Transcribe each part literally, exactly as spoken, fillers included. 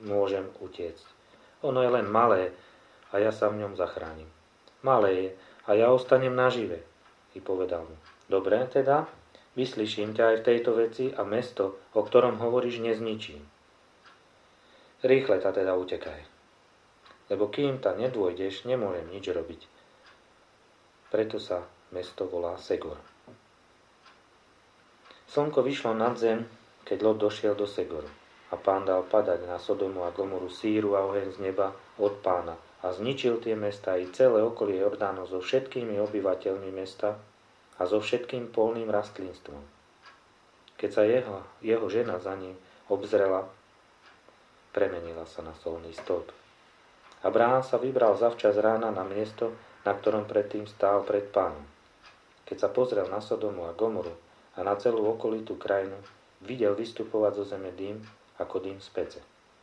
môžem utiecť. Ono je len malé a ja sa v ňom zachránim. Malé je a ja ostanem nažive. I povedal mu, dobre teda, vyslyším ťa aj v tejto veci a mesto, o ktorom hovoríš, nezničím. Rýchle ta teda utekaj, lebo kým ta nedôjdeš, nemôžem nič robiť. Preto sa mesto volá Segor. Slnko vyšlo nad zem, keď Lot došiel do Segoru. A Pán dal padať na Sodomu a Gomoru síru a oheň z neba od Pána a zničil tie mesta i celé okolie Jordánu so všetkými obyvateľmi mesta a so všetkým polným rastlinstvom. Keď sa jeho, jeho žena za ním obzrela, premenila sa na solný stĺp. Abraham sa vybral zavčas rána na miesto, na ktorom predtým stál pred Pánom. Keď sa pozrel na Sodomu a Gomoru a na celú okolitú krajinu, videl vystupovať zo zeme dým, ako dým z pece.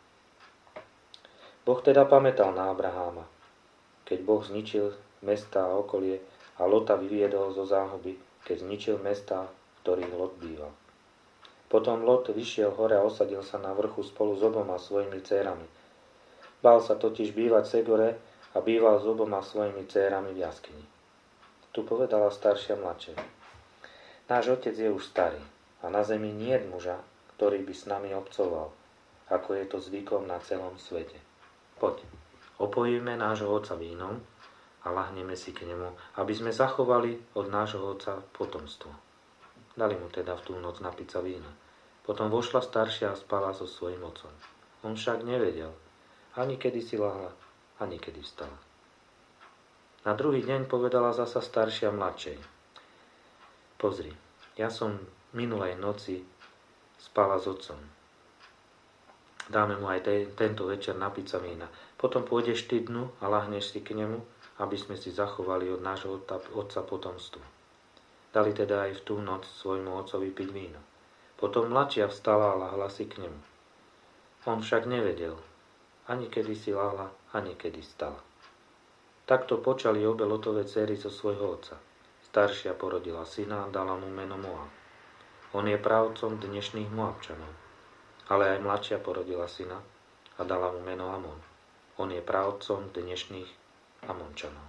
Boh teda pamätal na Abraháma, keď Boh zničil mestá a okolie a Lota vyviedol zo záhuby, keď zničil mestá, v ktorých Lot býval. Potom Lot vyšiel hore a osadil sa na vrchu spolu s oboma svojimi dcérami. Bál sa totiž bývať v Segore a býval s oboma svojimi dcérami v jaskyni. Tu povedala staršia mladšej. Náš otec je už starý a na zemi niet muža, ktorý by s nami obcoval, ako je to zvykom na celom svete. Poď, opojíme nášho otca vínom a lahneme si k nemu, aby sme zachovali od nášho otca potomstvo. Dali mu teda v tú noc napiť sa vína. Potom vošla staršia a spala so svojím otcom. On však nevedel, ani kedy si lahla, ani kedy vstala. Na druhý deň povedala zasa staršia mladšej. Pozri, ja som minulej noci spala s otcom. Dáme mu aj te, tento večer napiť sa vína. Potom pôjdeš ty dnu a lahneš si k nemu, aby sme si zachovali od nášho otca potomstvo. Dali teda aj v tú noc svojmu otcovi piť víno. Potom mladšia vstala a lahla si k nemu. On však nevedel, ani kedy si lahla, ani kedy vstala. Takto počali obe Lotové dcery zo svojho otca. Staršia porodila syna a dala mu meno Moab. On je právcom dnešných Moabčanov. Ale aj mladšia porodila syna a dala mu meno Amon. On je právcom dnešných Amončanov.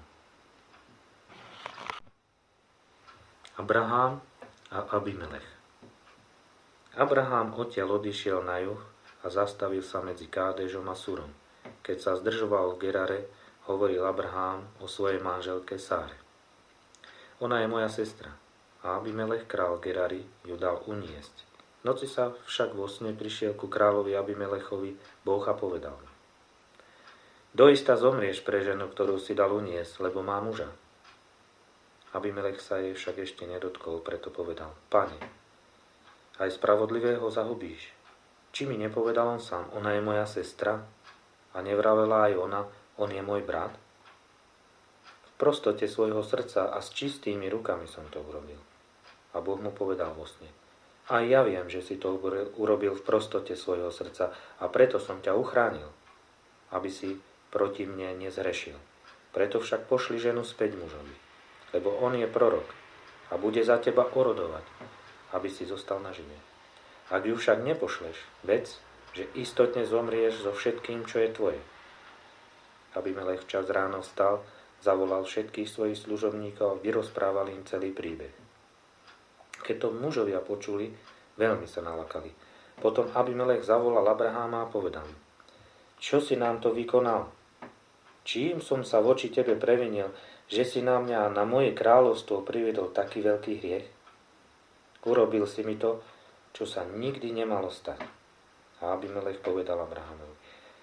Abraham a Abimelech. Abraham odtiaľ odišiel na juh a zastavil sa medzi Kádežom a Surom. Keď sa zdržoval v Gerare, hovoril Abraham o svojej manželke Sáre. Ona je moja sestra a Abimelech král Gerari ju dal uniesť. V noci sa však vo sne prišiel ku kráľovi Abimelechovi Boh a povedal mu. Doista zomrieš pre ženu, ktorú si dal uniesť, lebo má muža. Abimelech sa jej však ešte nedotkol, preto povedal, Pane, aj spravodlivého zahubíš. Či mi nepovedal on sám, ona je moja sestra? A nevravela aj ona, on je môj brat? V prostote svojho srdca a s čistými rukami som to urobil. A Boh mu povedal vo sne, a ja viem, že si to urobil v prostote svojho srdca a preto som ťa uchránil, aby si proti mne nezrešil. Preto však pošli ženu späť mužovi, lebo on je prorok a bude za teba orodovať, aby si zostal nažive. Ak ju však nepošleš, vedz, že istotne zomrieš so všetkým, čo je tvoje. Abimelech včas ráno vstal, zavolal všetkých svojich služobníkov a vyrozprával im celý príbeh. Keď to mužovia počuli, veľmi sa nalakali. Potom Abimelech zavolal Abraháma a povedal, čo si nám to vykonal? Čím som sa voči tebe previnil, že si na mňa a na moje kráľovstvo priviedol taký veľký hriech? Urobil si mi to, čo sa nikdy nemalo stať. A Abimelech povedal Abrahamovi,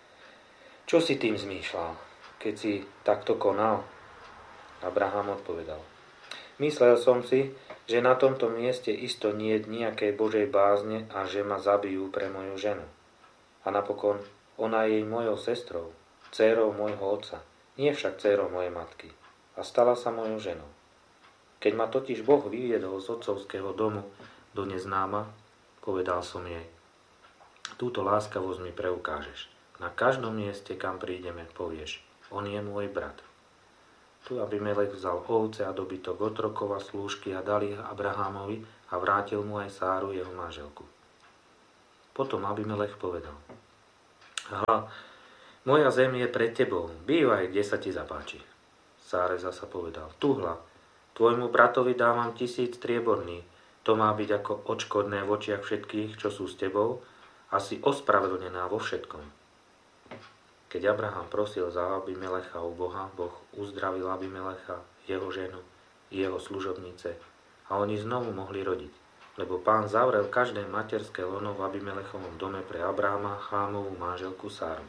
čo si tým zmýšľal, keď si takto konal? Abraham odpovedal, myslel som si, že na tomto mieste isto nie je nejakej Božej bázne a že ma zabijú pre moju ženu. A napokon ona je jej mojou sestrou, dcérou môjho otca, nie však dcérou mojej matky, a stala sa mojou ženou. Keď ma totiž Boh vyviedol z otcovského domu do neznáma, povedal som jej, túto láskavosť mi preukážeš. Na každom mieste, kam prídeme, povieš, on je môj brat. Tu Abimelech vzal ovce a dobytok otrokov a slúžky a dal ich Abrahámovi a vrátil mu aj Sáru, jeho manželku. Potom Abimelech povedal, Aha, moja zem je pred tebou, bývaj, kde sa ti zapáči. Sáre zasa povedal, tuhla, tvojmu bratovi dávam tisíc strieborný, to má byť ako odškodné v očiach všetkých, čo sú s tebou, a si ospravedlnená vo všetkom. Keď Abraham prosil za Abimelecha u Boha, Boh uzdravil Abimelecha, jeho ženu, jeho služobnice a oni znovu mohli rodiť, lebo Pán zavrel každé materské lono v Abimelechovom dome pre Abrahama, Chámovú manželku Sáru.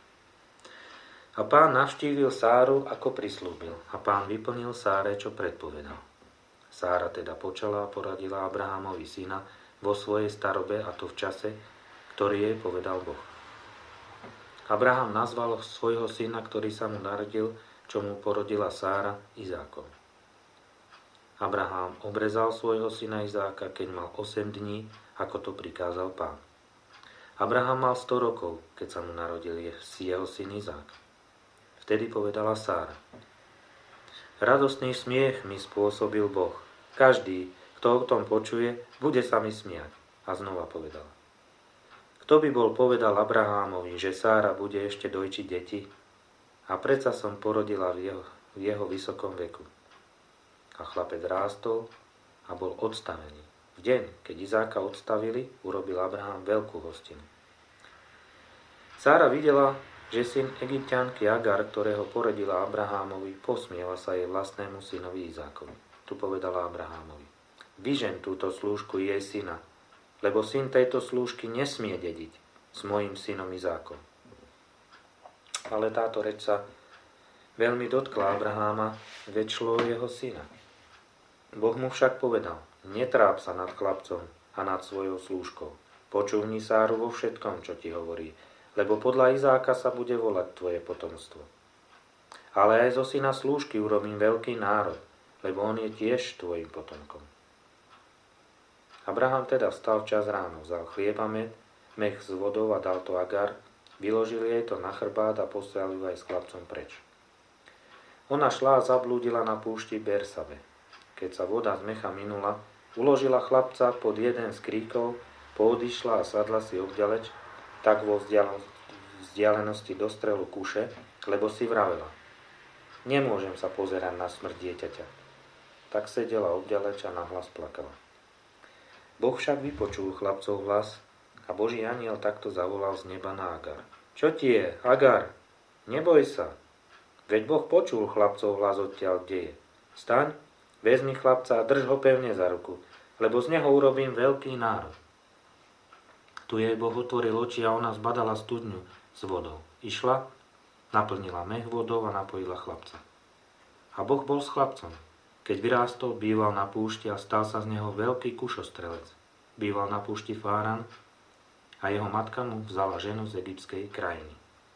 A Pán navštívil Sáru, ako prislúbil, a Pán vyplnil Sáre, čo predpovedal. Sára teda počala a poradila Abrahamovi syna vo svojej starobe, a to v čase, ktorý jej povedal Boh. Abraham nazval svojho syna, ktorý sa mu narodil, čo mu porodila Sára, Izákom. Abraham obrezal svojho syna Izáka, keď mal osem dní, ako to prikázal Pán. Abraham mal sto rokov, keď sa mu narodil jeho syn Izák. Vtedy povedala Sára, radostný smiech mi spôsobil Boh. Každý, kto o tom počuje, bude sa mi smiať. A znova povedala, kto by bol povedal Abrahámovi, že Sára bude ešte dojčiť deti? A predsa som porodila v jeho, v jeho vysokom veku. A chlapec rástol a bol odstavený. V deň, keď Izáka odstavili, urobil Abraham veľkú hostinu. Sára videla, že syn Egypťanky Agar, ktorého porodila Abrahámovi, posmieva sa jej vlastnému synovi Izákovi. Tu povedala Abrahámovi, vyžen túto slúžku jej syna, lebo syn tejto slúžky nesmie dediť s mojím synom Izákom. Ale táto reč sa veľmi dotkla Abraháma, veď šlo jeho syna. Boh mu však povedal, netráp sa nad chlapcom a nad svojou slúžkou. Počúvni Sáru vo všetkom, čo ti hovorí, lebo podľa Izáka sa bude volať tvoje potomstvo. Ale aj zo syna slúžky urobím veľký národ, lebo on je tiež tvojim potomkom. Abraham teda vstal včas ráno, vzal chlieb a med, mech s vodou a dal to Agar, vyložil jej to na chrbát a poslal ju aj s chlapcom preč. Ona šla a zablúdila na púšti Bersabe. Keď sa voda z mecha minula, uložila chlapca pod jeden z kríkov, poodišla a sadla si obďaleč, tak vo vzdialenosti do strelu kuše, lebo si vravela, nemôžem sa pozerať na smrť dieťaťa. Tak sedela obďaleč a nahlas plakala. Boh však vypočul chlapcov hlas a Boží anjel takto zavolal z neba na Agar. Čo ti je, Agar? Neboj sa. Veď Boh počul chlapcov hlas odtiaľ, kde je. Staň, vezmi chlapca a drž ho pevne za ruku, lebo z neho urobím veľký národ. Tu jej Boh otvoril oči a ona zbadala studňu s vodou. Išla, naplnila mech vodou a napojila chlapca. A Boh bol s chlapcom. Keď vyrástol, býval na púšti a stal sa z neho veľký kušostrelec. Býval na púšti Fáran a jeho matka mu vzala ženu z egyptskej krajiny.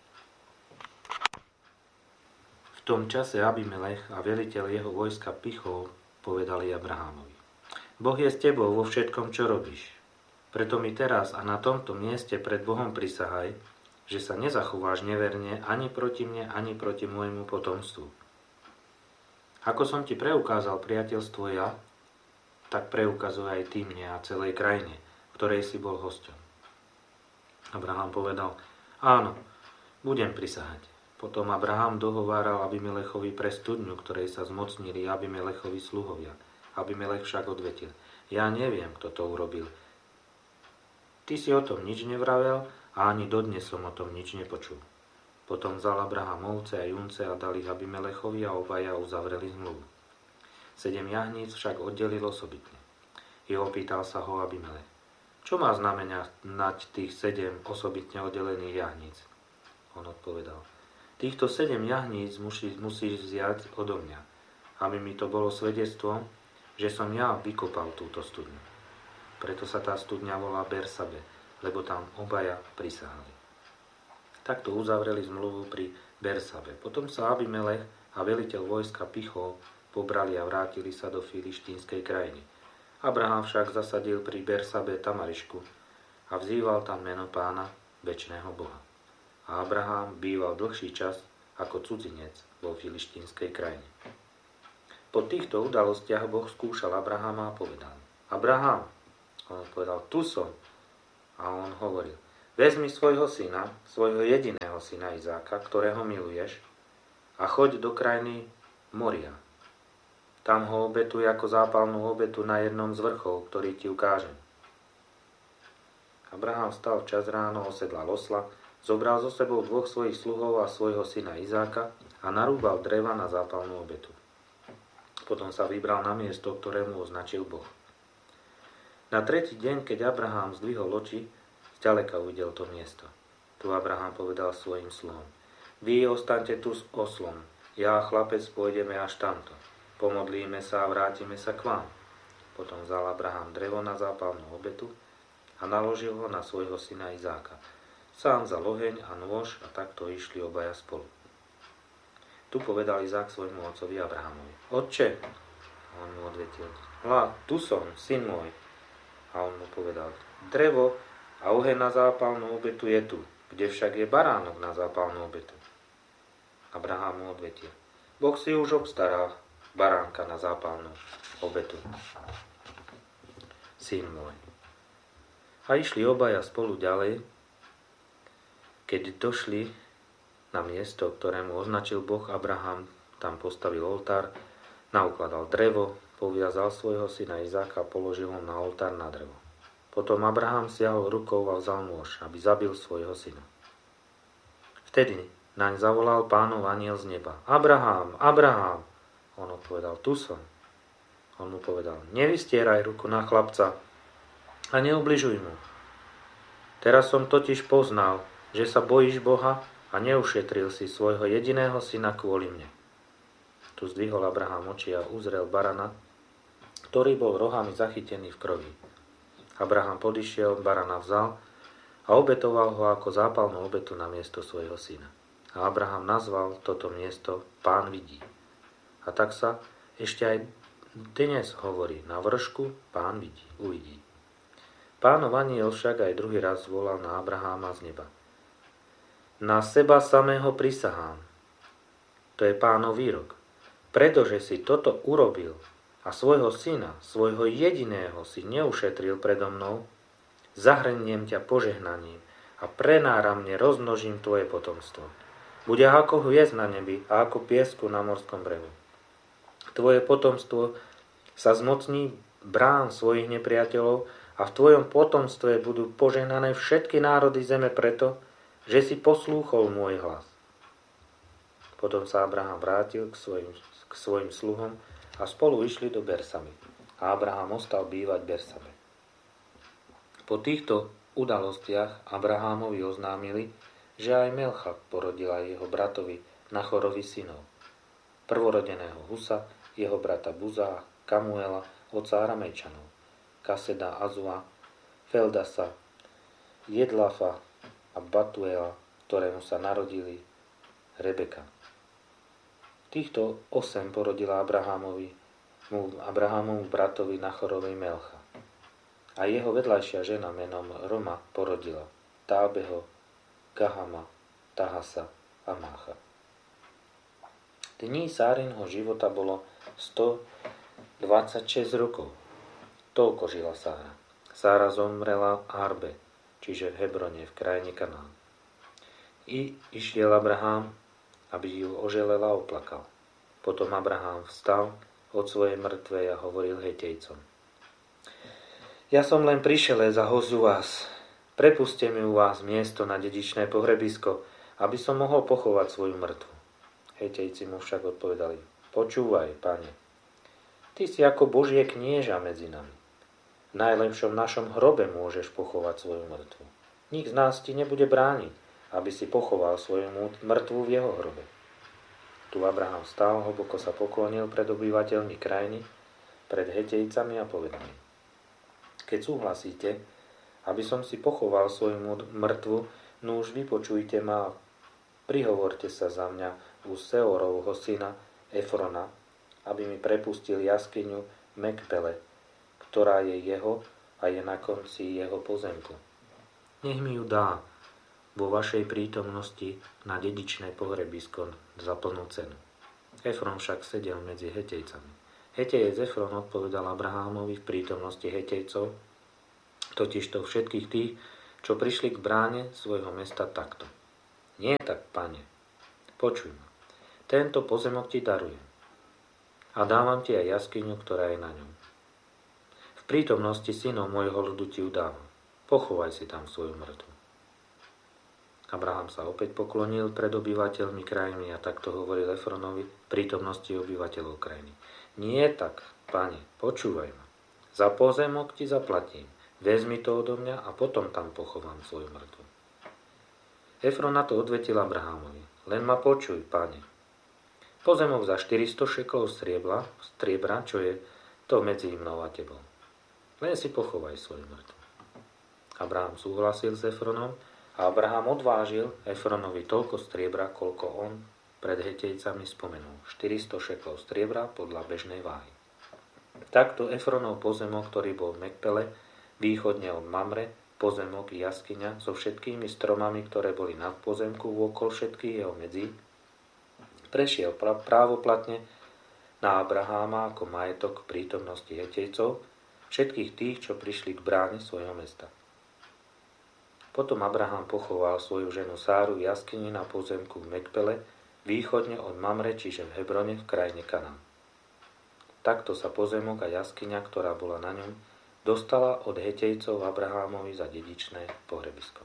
V tom čase Abimelech a veliteľ jeho vojska Pichol povedali Abrahámovi, Boh je s tebou vo všetkom, čo robíš. Preto mi teraz a na tomto mieste pred Bohom prisahaj, že sa nezachováš neverne ani proti mne, ani proti môjmu potomstvu. Ako som ti preukázal priateľstvo ja, tak preukazuj aj ty mne a celej krajine, v ktorej si bol hosťom. Abraham povedal, áno, budem prisahať. Potom Abraham dohováral Abimelechovi pre studňu, ktorej sa zmocnili Abimelechovi sluhovia. Abimelech však odvetil, ja neviem, kto to urobil. Ty si o tom nič nevravel a ani dodnes som o tom nič nepočul. Potom vzal Abraham ovce a junce a dal ich Abimelechovi a obaja uzavreli zmluvu. Sedem jahníc však oddelil osobitne. I opýtal sa ho Abimelech, čo má znamenať tých sedem osobitne oddelených jahníc? On odpovedal, týchto sedem jahníc musí, musíš vziať odo mňa, aby mi to bolo svedectvom, že som ja vykopal túto studňu. Preto sa tá studňa volá Bersabe, lebo tam obaja prisahali. Takto uzavreli zmluvu pri Bersabe. Potom sa Abimelech a veliteľ vojska Pichol pobrali a vrátili sa do filištínskej krajiny. Abraham však zasadil pri Bersabe tamarišku a vzýval tam meno Pána, večného Boha. A Abraham býval dlhší čas ako cudzinec vo filištínskej krajine. Po týchto udalostiach Boh skúšal Abrahama a povedal, Abraham, on povedal, tu som. A on hovoril, vezmi svojho syna, svojho jediného syna Izáka, ktorého miluješ, a choď do krajiny Moria. Tam ho obetuj ako zápalnú obetu na jednom z vrchov, ktorý ti ukážem. Abraham vstal včas ráno, osedlal osla, zobral so sebou dvoch svojich sluhov a svojho syna Izáka a narúbal dreva na zápalnú obetu. Potom sa vybral na miesto, ktorému označil Boh. Na tretí deň, keď Abraham zdvihol oči, zďaleka uvidel to miesto. Tu Abraham povedal svojim sluhom: Vy ostaňte tu s oslom, ja a chlapec pôjdeme až tamto. Pomodlíme sa a vrátime sa k vám. Potom vzal Abraham drevo na zápalnú obetu a naložil ho na svojho syna Izáka. Sám vzal oheň a nôž a takto išli obaja spolu. Tu povedal Izák svojmu otcovi Abrahamovi: Otče, a on mu odvetil: Hľa, tu som, syn môj. A on mu povedal: Drevo a oheň na zápalnú obetu je tu, kde však je baránok na zápalnú obetu. Abraham mu odvetil: Boh si už obstará baránka na zápalnú obetu, syn môj. A išli obaja spolu ďalej. Keď došli na miesto, ktorému označil Boh, Abraham tam postavil oltár, naukladal drevo, poviazal svojho syna Izáka a položil ho na oltár na drevo. Potom Abraham siahol rukou a vzal nôž, aby zabil svojho syna. Vtedy naň zavolal Pánov anjel z neba: Abraham, Abraham! On odpovedal: Tu som. On mu povedal: Nevystieraj ruku na chlapca a neubližuj mu. Teraz som totiž poznal, že sa bojíš Boha a neušetril si svojho jediného syna kvôli mne. Tu zdvihol Abraham oči a uzrel barana, ktorý bol rohami zachytený v krvi. Abraham podišiel, barana vzal a obetoval ho ako zápalnú obetu na miesto svojho syna. A Abraham nazval toto miesto Pán vidí. A tak sa ešte aj dnes hovorí: na vršku Pán vidí, uvidí. Pánov anjel však aj druhý raz volal na Abraháma z neba: Na seba samého prisahám. To je Pánov výrok. Pretože si toto urobil a svojho syna, svojho jediného si neušetril predo mnou, zahrniem ťa požehnaním a prenáramne rozmnožím tvoje potomstvo. Bude ako hviezd na nebi a ako piesku na morskom brehu. Tvoje potomstvo sa zmocní brán svojich nepriateľov a v tvojom potomstve budú požehnané všetky národy zeme preto, že si poslúchol môj hlas. Potom sa Abraham vrátil k svojim, k svojim sluhom a spolu išli do Bersamy. A Abraham ostal bývať v Bersame. Po týchto udalostiach Abrahámovi oznámili, že aj Melcha porodila jeho bratovi Nachorovi synov. Prvorodeného Husa, jeho brata Buzá, Kamuela, otca Aramejčanov, Kaseda, Azua, Feldasa, Jedlafa a Batuela, ktorému sa narodili Rebeka. Týchto osem porodila Abrahámovi, Abrahámovu bratovi Nachorovi Melcha. A jeho vedľajšia žena menom Roma porodila Tábeho, Gahama, Tahasa a Mácha. Dní Sárinho života bolo stodvadsaťšesť rokov. Toľko žila Sára. Sára zomrela v Arbe, čiže v Hebrone, v krajine Kanán. I išiel Abraham, aby ju oželela a oplakal. Potom Abraham vstal od svojej mŕtvej a hovoril Hetejcom: Ja som len prišelec a host u vás. Prepuste mi u vás miesto na dedičné pohrebisko, aby som mohol pochovať svoju mŕtvu. Hetejci mu však odpovedali: Počúvaj, pane, ty si ako Božie knieža medzi nami. V najlepšom našom hrobe môžeš pochovať svoju mŕtvu. Nik z nás ti nebude brániť, aby si pochoval svoju mŕtvu v jeho hrobe. Tu Abraham stál, hlboko sa poklonil pred obyvateľmi krajiny, pred Hetejcami a povedal: Keď súhlasíte, aby som si pochoval svoju mŕtvu, no už vypočujte ma, prihovorte sa za mňa u Seorovho syna Efrona, aby mi prepustil jaskyňu Mekpele, ktorá je jeho a je na konci jeho pozemku. Nech mi ju dá vo vašej prítomnosti na dedičné pohrebisko za plnú cenu. Efron však sedel medzi Hetejcami. Hetejec Efron odpovedal Abrahámovi v prítomnosti Hetejcov, totižto všetkých tých, čo prišli k bráne svojho mesta takto. Nie tak, pane, počuj ma. Tento pozemok ti darujem. A dávam ti aj jaskyňu, ktorá je na ňom. V prítomnosti synov môjho ľudu ti ju dávam. Pochovaj si tam svoju mŕtvu. Abraham sa opäť poklonil pred obyvateľmi krajiny a takto hovoril Efronovi v prítomnosti obyvateľov krajiny. Nie tak, pane, počúvaj ma. Za pozemok ti zaplatím. Vezmi to odo mňa a potom tam pochovám svoju mŕtvu. Efron na to odvetil Abrahamovi. Len ma počuj, pane. Pozemok za štyristo šeklov striebra, striebra, čo je to medzi mnou a tebou. Len si pochovaj svoju mŕtvu. Abraham súhlasil s Efronom a Abraham odvážil Efronovi toľko striebra, koľko on pred Hetejcami spomenul. štyristo šeklov striebra podľa bežnej váhy. Takto Efronov pozemok, ktorý bol v Mekpele, východne od Mamre, pozemok i jaskyňa so všetkými stromami, ktoré boli nad pozemku vôkol všetkých jeho medzí, prešiel právoplatne na Abraháma ako majetok prítomnosti Hetejcov, všetkých tých, čo prišli k bráne svojho mesta. Potom Abraham pochoval svoju ženu Sáru v jaskyni na pozemku v Mekpele, východne od Mamre, čiže v Hebrone v krajine Kanán. Takto sa pozemok a jaskyňa, ktorá bola na ňom, dostala od Hetejcov Abrahámovi za dedičné pohrebisko.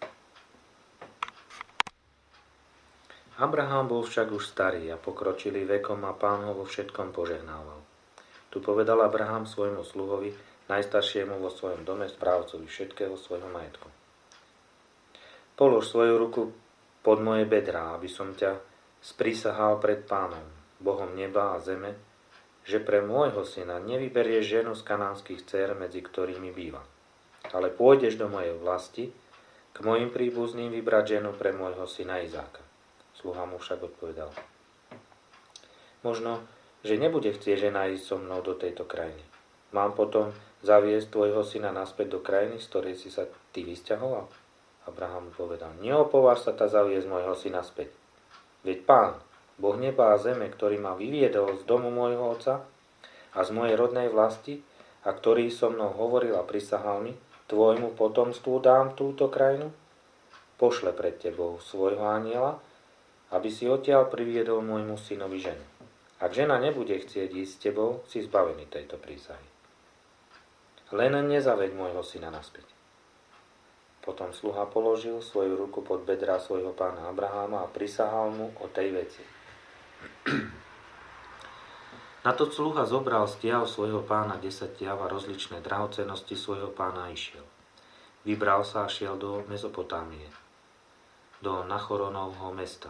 Abraham bol však už starý a pokročilý vekom a Pán ho vo všetkom požehnával. Tu povedal Abraham svojmu sluhovi, najstaršiemu vo svojom dome, správcovi všetkého svojho majetku. Polož svoju ruku pod moje bedrá, aby som ťa sprisahal pred Pánom, Bohom neba a zeme, že pre môjho syna nevyberieš ženu z kanánskych dcér, medzi ktorými býva, ale pôjdeš do mojej vlasti, k mojim príbuzným vybrať ženu pre môjho syna Izáka. Sluha mu však odpovedal. Možno, že nebude chcieť žena ísť so mnou do tejto krajiny. Mám potom zaviesť tvojho syna naspäť do krajiny, z ktorej si sa ty vysťahoval? Abraham povedal, neopováž sa ta zaviesť môjho syna späť. Veď Pán, Boh neba a zeme, ktorý ma vyviedol z domu môjho otca a z mojej rodnej vlasti a ktorý so mnou hovoril a prisahal mi, tvojmu potomstvu dám túto krajinu, pošle pred tebou svojho anjela, aby si odtiaľ priviedol môjmu synovi ženu. Ak žena nebude chcieť ísť s tebou, si zbavený tejto prísahy. Len nezaveď môjho syna naspäť. Potom sluha položil svoju ruku pod bedrá svojho pána Abraháma a prisahal mu o tej veci. Na to sluha zobral z tiav svojho pána desať tiav a rozličné drahocennosti svojho pána a išiel. Vybral sa a šiel do Mezopotámie, do Nachoronovho mesta.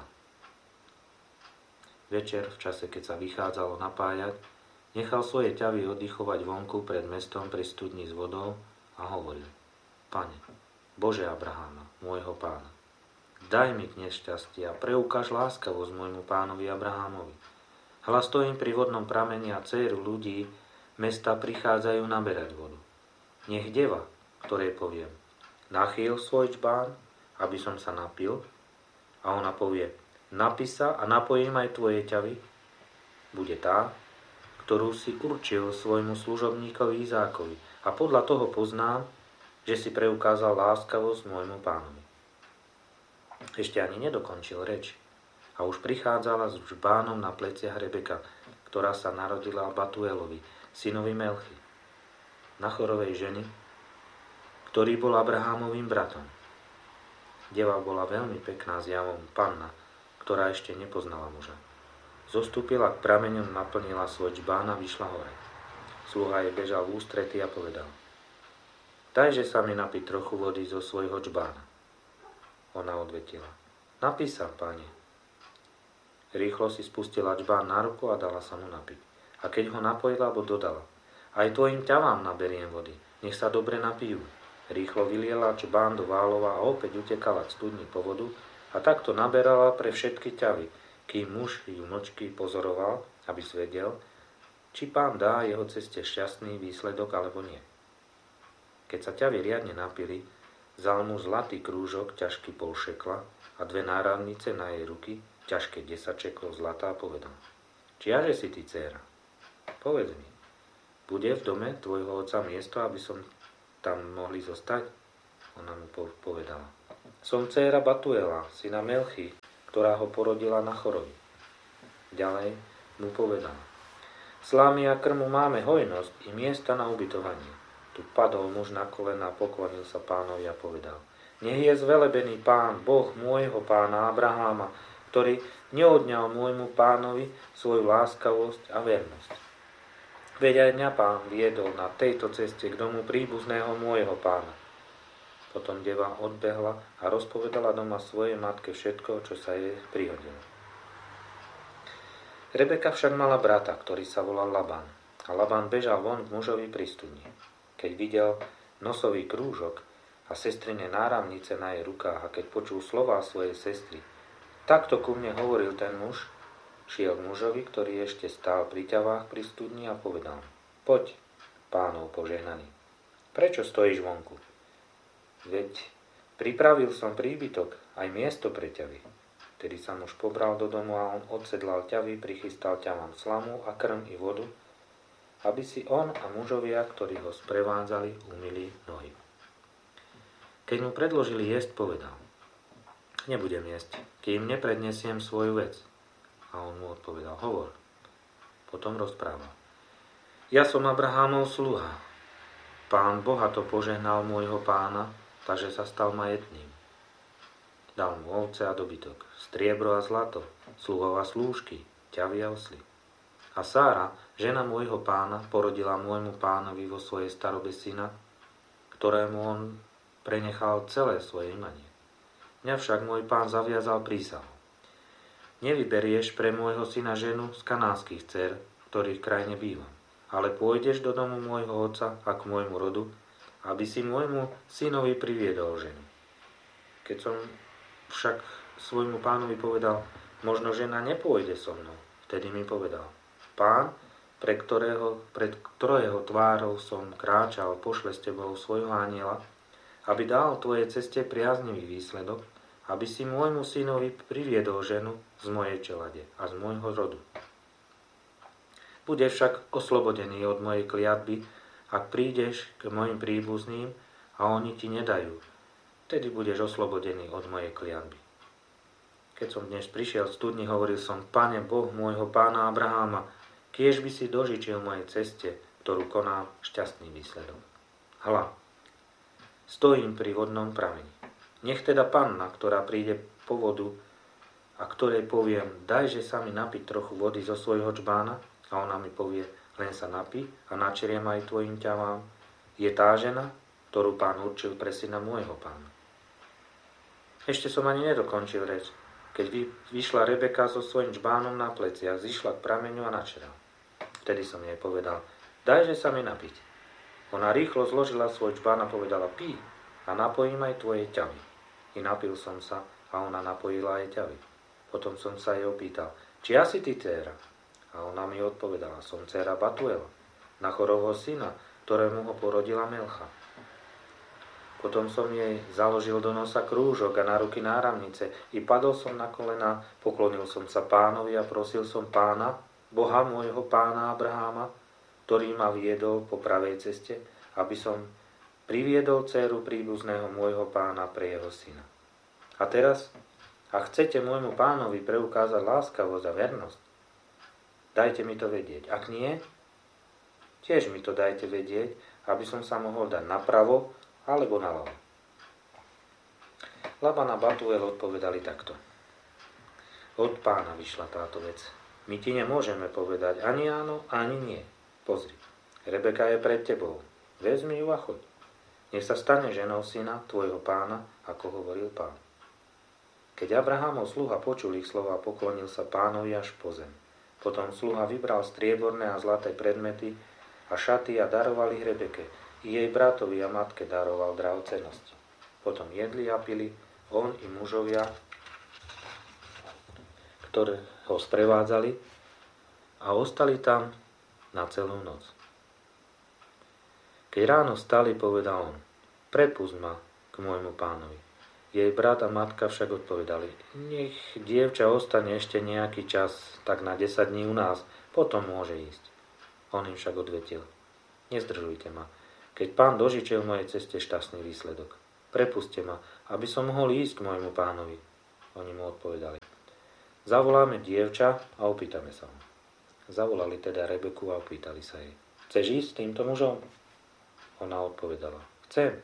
Večer, v čase, keď sa vychádzalo napájať, nechal svoje ťavy oddychovať vonku pred mestom pri studni s vodou a hovoril: Pane, Bože Abraháma, môjho pána, daj mi k nešťastie a preukáž láskavosť môjmu pánovi Abrahámovi. Hľa stojím pri vodnom prameni a dcéru ľudí mesta prichádzajú naberať vodu. Nech deva, ktorej poviem, nachýl svoj čbán, aby som sa napil, a ona povie, napí sa a napojím aj tvoje ťavy, bude tá, ktorú si určil svojmu služobníkovi Izákovi, a podľa toho poznám, že si preukázal láskavosť môjmu pánovi. Ešte ani nedokončil reč a už prichádzala s žbánom na pleciach Rebeka, ktorá sa narodila Batuelovi, synovi Melchy, Nachorovej ženy, ktorý bol Abrahámovým bratom. Deva bola veľmi pekná zjavom, panna, ktorá ešte nepoznala muža. Zostúpila k prameňom, naplnila svoj žbán a vyšla hore. Sluha jej bežal v ústrety a povedal: Dajže sa mi napiť trochu vody zo svojho džbána. Ona odvetila: Napí sa, pane. Rýchlo si spustila džbán na ruku a dala sa mu napiť. A keď ho napojila, bo dodala: Aj tvojim ťavám naberiem vody, nech sa dobre napijú. Rýchlo vyliela džbán do válova a opäť utekala k studni po vodu a takto naberala pre všetky ťavy, kým muž ju mlčky pozoroval, aby svedel, či pán dá jeho ceste šťastný výsledok alebo nie. Keď sa ťavy riadne napili, vzal mu zlatý krúžok, ťažký pol šekla a dve náramnice na jej ruky, ťažké desať šeklov zlata a povedal: Čiaže si ty, dcéra? Povedz mi, bude v dome tvojho otca miesto, aby som tam mohli zostať? Ona mu povedala: Som dcéra Batuela, syna Melchy, ktorá ho porodila na chorovi. Ďalej mu povedala: Slámy a krmu máme hojnosť i miesta na ubytovanie. Tu padol muž na kolena, poklonil sa Pánovi a povedal: Nech je zvelebený Pán, Boh môjho pána Abraháma, ktorý neodňal môjmu pánovi svoju láskavosť a vernosť. Veď aj mňa Pán viedol na tejto ceste k domu príbuzného môjho pána. Potom deva odbehla a rozpovedala doma svojej matke všetko, čo sa jej prihodilo. Rebeka však mala brata, ktorý sa volal Labán. A Labán bežal von k mužovi pri studni. Keď videl nosový krúžok a sestrine náramnice na jej rukách a keď počul slová svojej sestry, takto ku mne hovoril ten muž, šiel k mužovi, ktorý ešte stál pri ťavách pri studni a povedal: Poď, Pánov požehnaný, prečo stojíš vonku? Veď pripravil som príbytok, aj miesto pre ťavy. Tedy sa muž pobral do domu a on odsedlal ťavy, prichystal ťavám slamu a krm i vodu, aby si on a mužovia, ktorí ho sprevádzali, umyli nohy. Keď mu predložili jesť, povedal: Nebudem jesť, kým neprednesiem svoju vec. A on mu odpovedal: Hovor. Potom rozprával: Ja som Abrahámov sluha. Pán bohato požehnal môjho pána, takže sa stal majetným. Dal mu ovce a dobytok, striebro a zlato, sluhov a slúžky, ťavy a osly. A Sára, žena môjho pána, porodila môjmu pánovi vo svojej starobe syna, ktorému on prenechal celé svoje imanie. Mňa však môj pán zaviazal prísahu: Nevyberieš pre môjho syna ženu z kanánskych dcér, ktorých krajine bývam, ale pôjdeš do domu môjho otca a k môjmu rodu, aby si môjmu synovi priviedol ženu. Keď som však svojmu pánovi povedal: Možno žena nepôjde so mnou, vtedy mi povedal: Pán, pre ktorého, pred ktorého tvárou som kráčal, pošle s tebou svojho anjela, aby dal tvojej ceste priaznivý výsledok, aby si môjmu synovi priviedol ženu z mojej čelade a z môjho rodu. Budeš však oslobodený od mojej kliatby, ak prídeš k mojim príbuzným a oni ti nedajú, vtedy budeš oslobodený od mojej kliatby. Keď som dnes prišiel z studni, hovoril som: Pane Boh môjho pána Abraháma, kiež by si dožičil mojej ceste, ktorú konám, šťastný výsledok. Hľa, stojím pri vodnom prameni. Nech teda panna, ktorá príde po vodu a ktorej poviem: Dajže sa mi napiť trochu vody zo svojho čbána, a ona mi povie: Len sa napí a načeriem aj tvojim ťavám, je tá žena, ktorú Pán určil pre syna môjho pána. Ešte som ani nedokončil reč, keď vyšla Rebeka so svojím čbánom na pleciach, zišla k prameňu a načerala. Vtedy som jej povedal: Dajže sa mi napiť. Ona rýchlo zložila svoj čbán a povedala: Pí a napojím aj tvoje ťavy. I napil som sa a ona napojila aj ťavy. Potom som sa jej opýtal: Či asi ty dcéra? A ona mi odpovedala: Som dcéra Batuela, Nachorovho syna, ktorému ho porodila Melcha. Potom som jej založil do nosa krúžok a na ruky náramnice i padol som na kolená, poklonil som sa Pánovi a prosil som Pána, Boha môjho pána Abraháma, ktorý ma viedol po pravej ceste, aby som priviedol dcéru príbuzného môjho pána pre jeho syna. A teraz, ak chcete môjmu pánovi preukázať láskavosť a vernosť, dajte mi to vedieť. Ak nie, tiež mi to dajte vedieť, aby som sa mohol dať napravo alebo naľavo. Laban a Batuel odpovedali takto: Od pána vyšla táto vec. My ti nemôžeme povedať ani áno, ani nie. Pozri, Rebeka je pred tebou. Vezmi ju a choď. Nech sa stane ženou syna tvojho pána, ako hovoril pán. Keď Abrahámov sluha počul ich slova, poklonil sa pánovi až po zem. Potom sluha vybral strieborné a zlaté predmety a šaty a daroval ich Rebeke. I jej bratovi a matke daroval drahocennosti. Potom jedli a pili, on i mužovia, ktoré ho sprevádzali, a ostali tam na celú noc. Keď ráno stali, povedal on: Prepusť ma k môjmu pánovi. Jej brat a matka však odpovedali: Nech dievča ostane ešte nejaký čas, tak na desať dní u nás, potom môže ísť. On im však odvetil: Nezdržujte ma, keď pán dožičil mojej ceste šťastný výsledok. prepuste ma, aby som mohol ísť k môjmu pánovi. Oni mu odpovedali: Zavoláme dievča a opýtame sa ho. Zavolali teda Rebeku a opýtali sa jej: Chceš ísť s týmto mužom? Ona odpovedala: Chcem.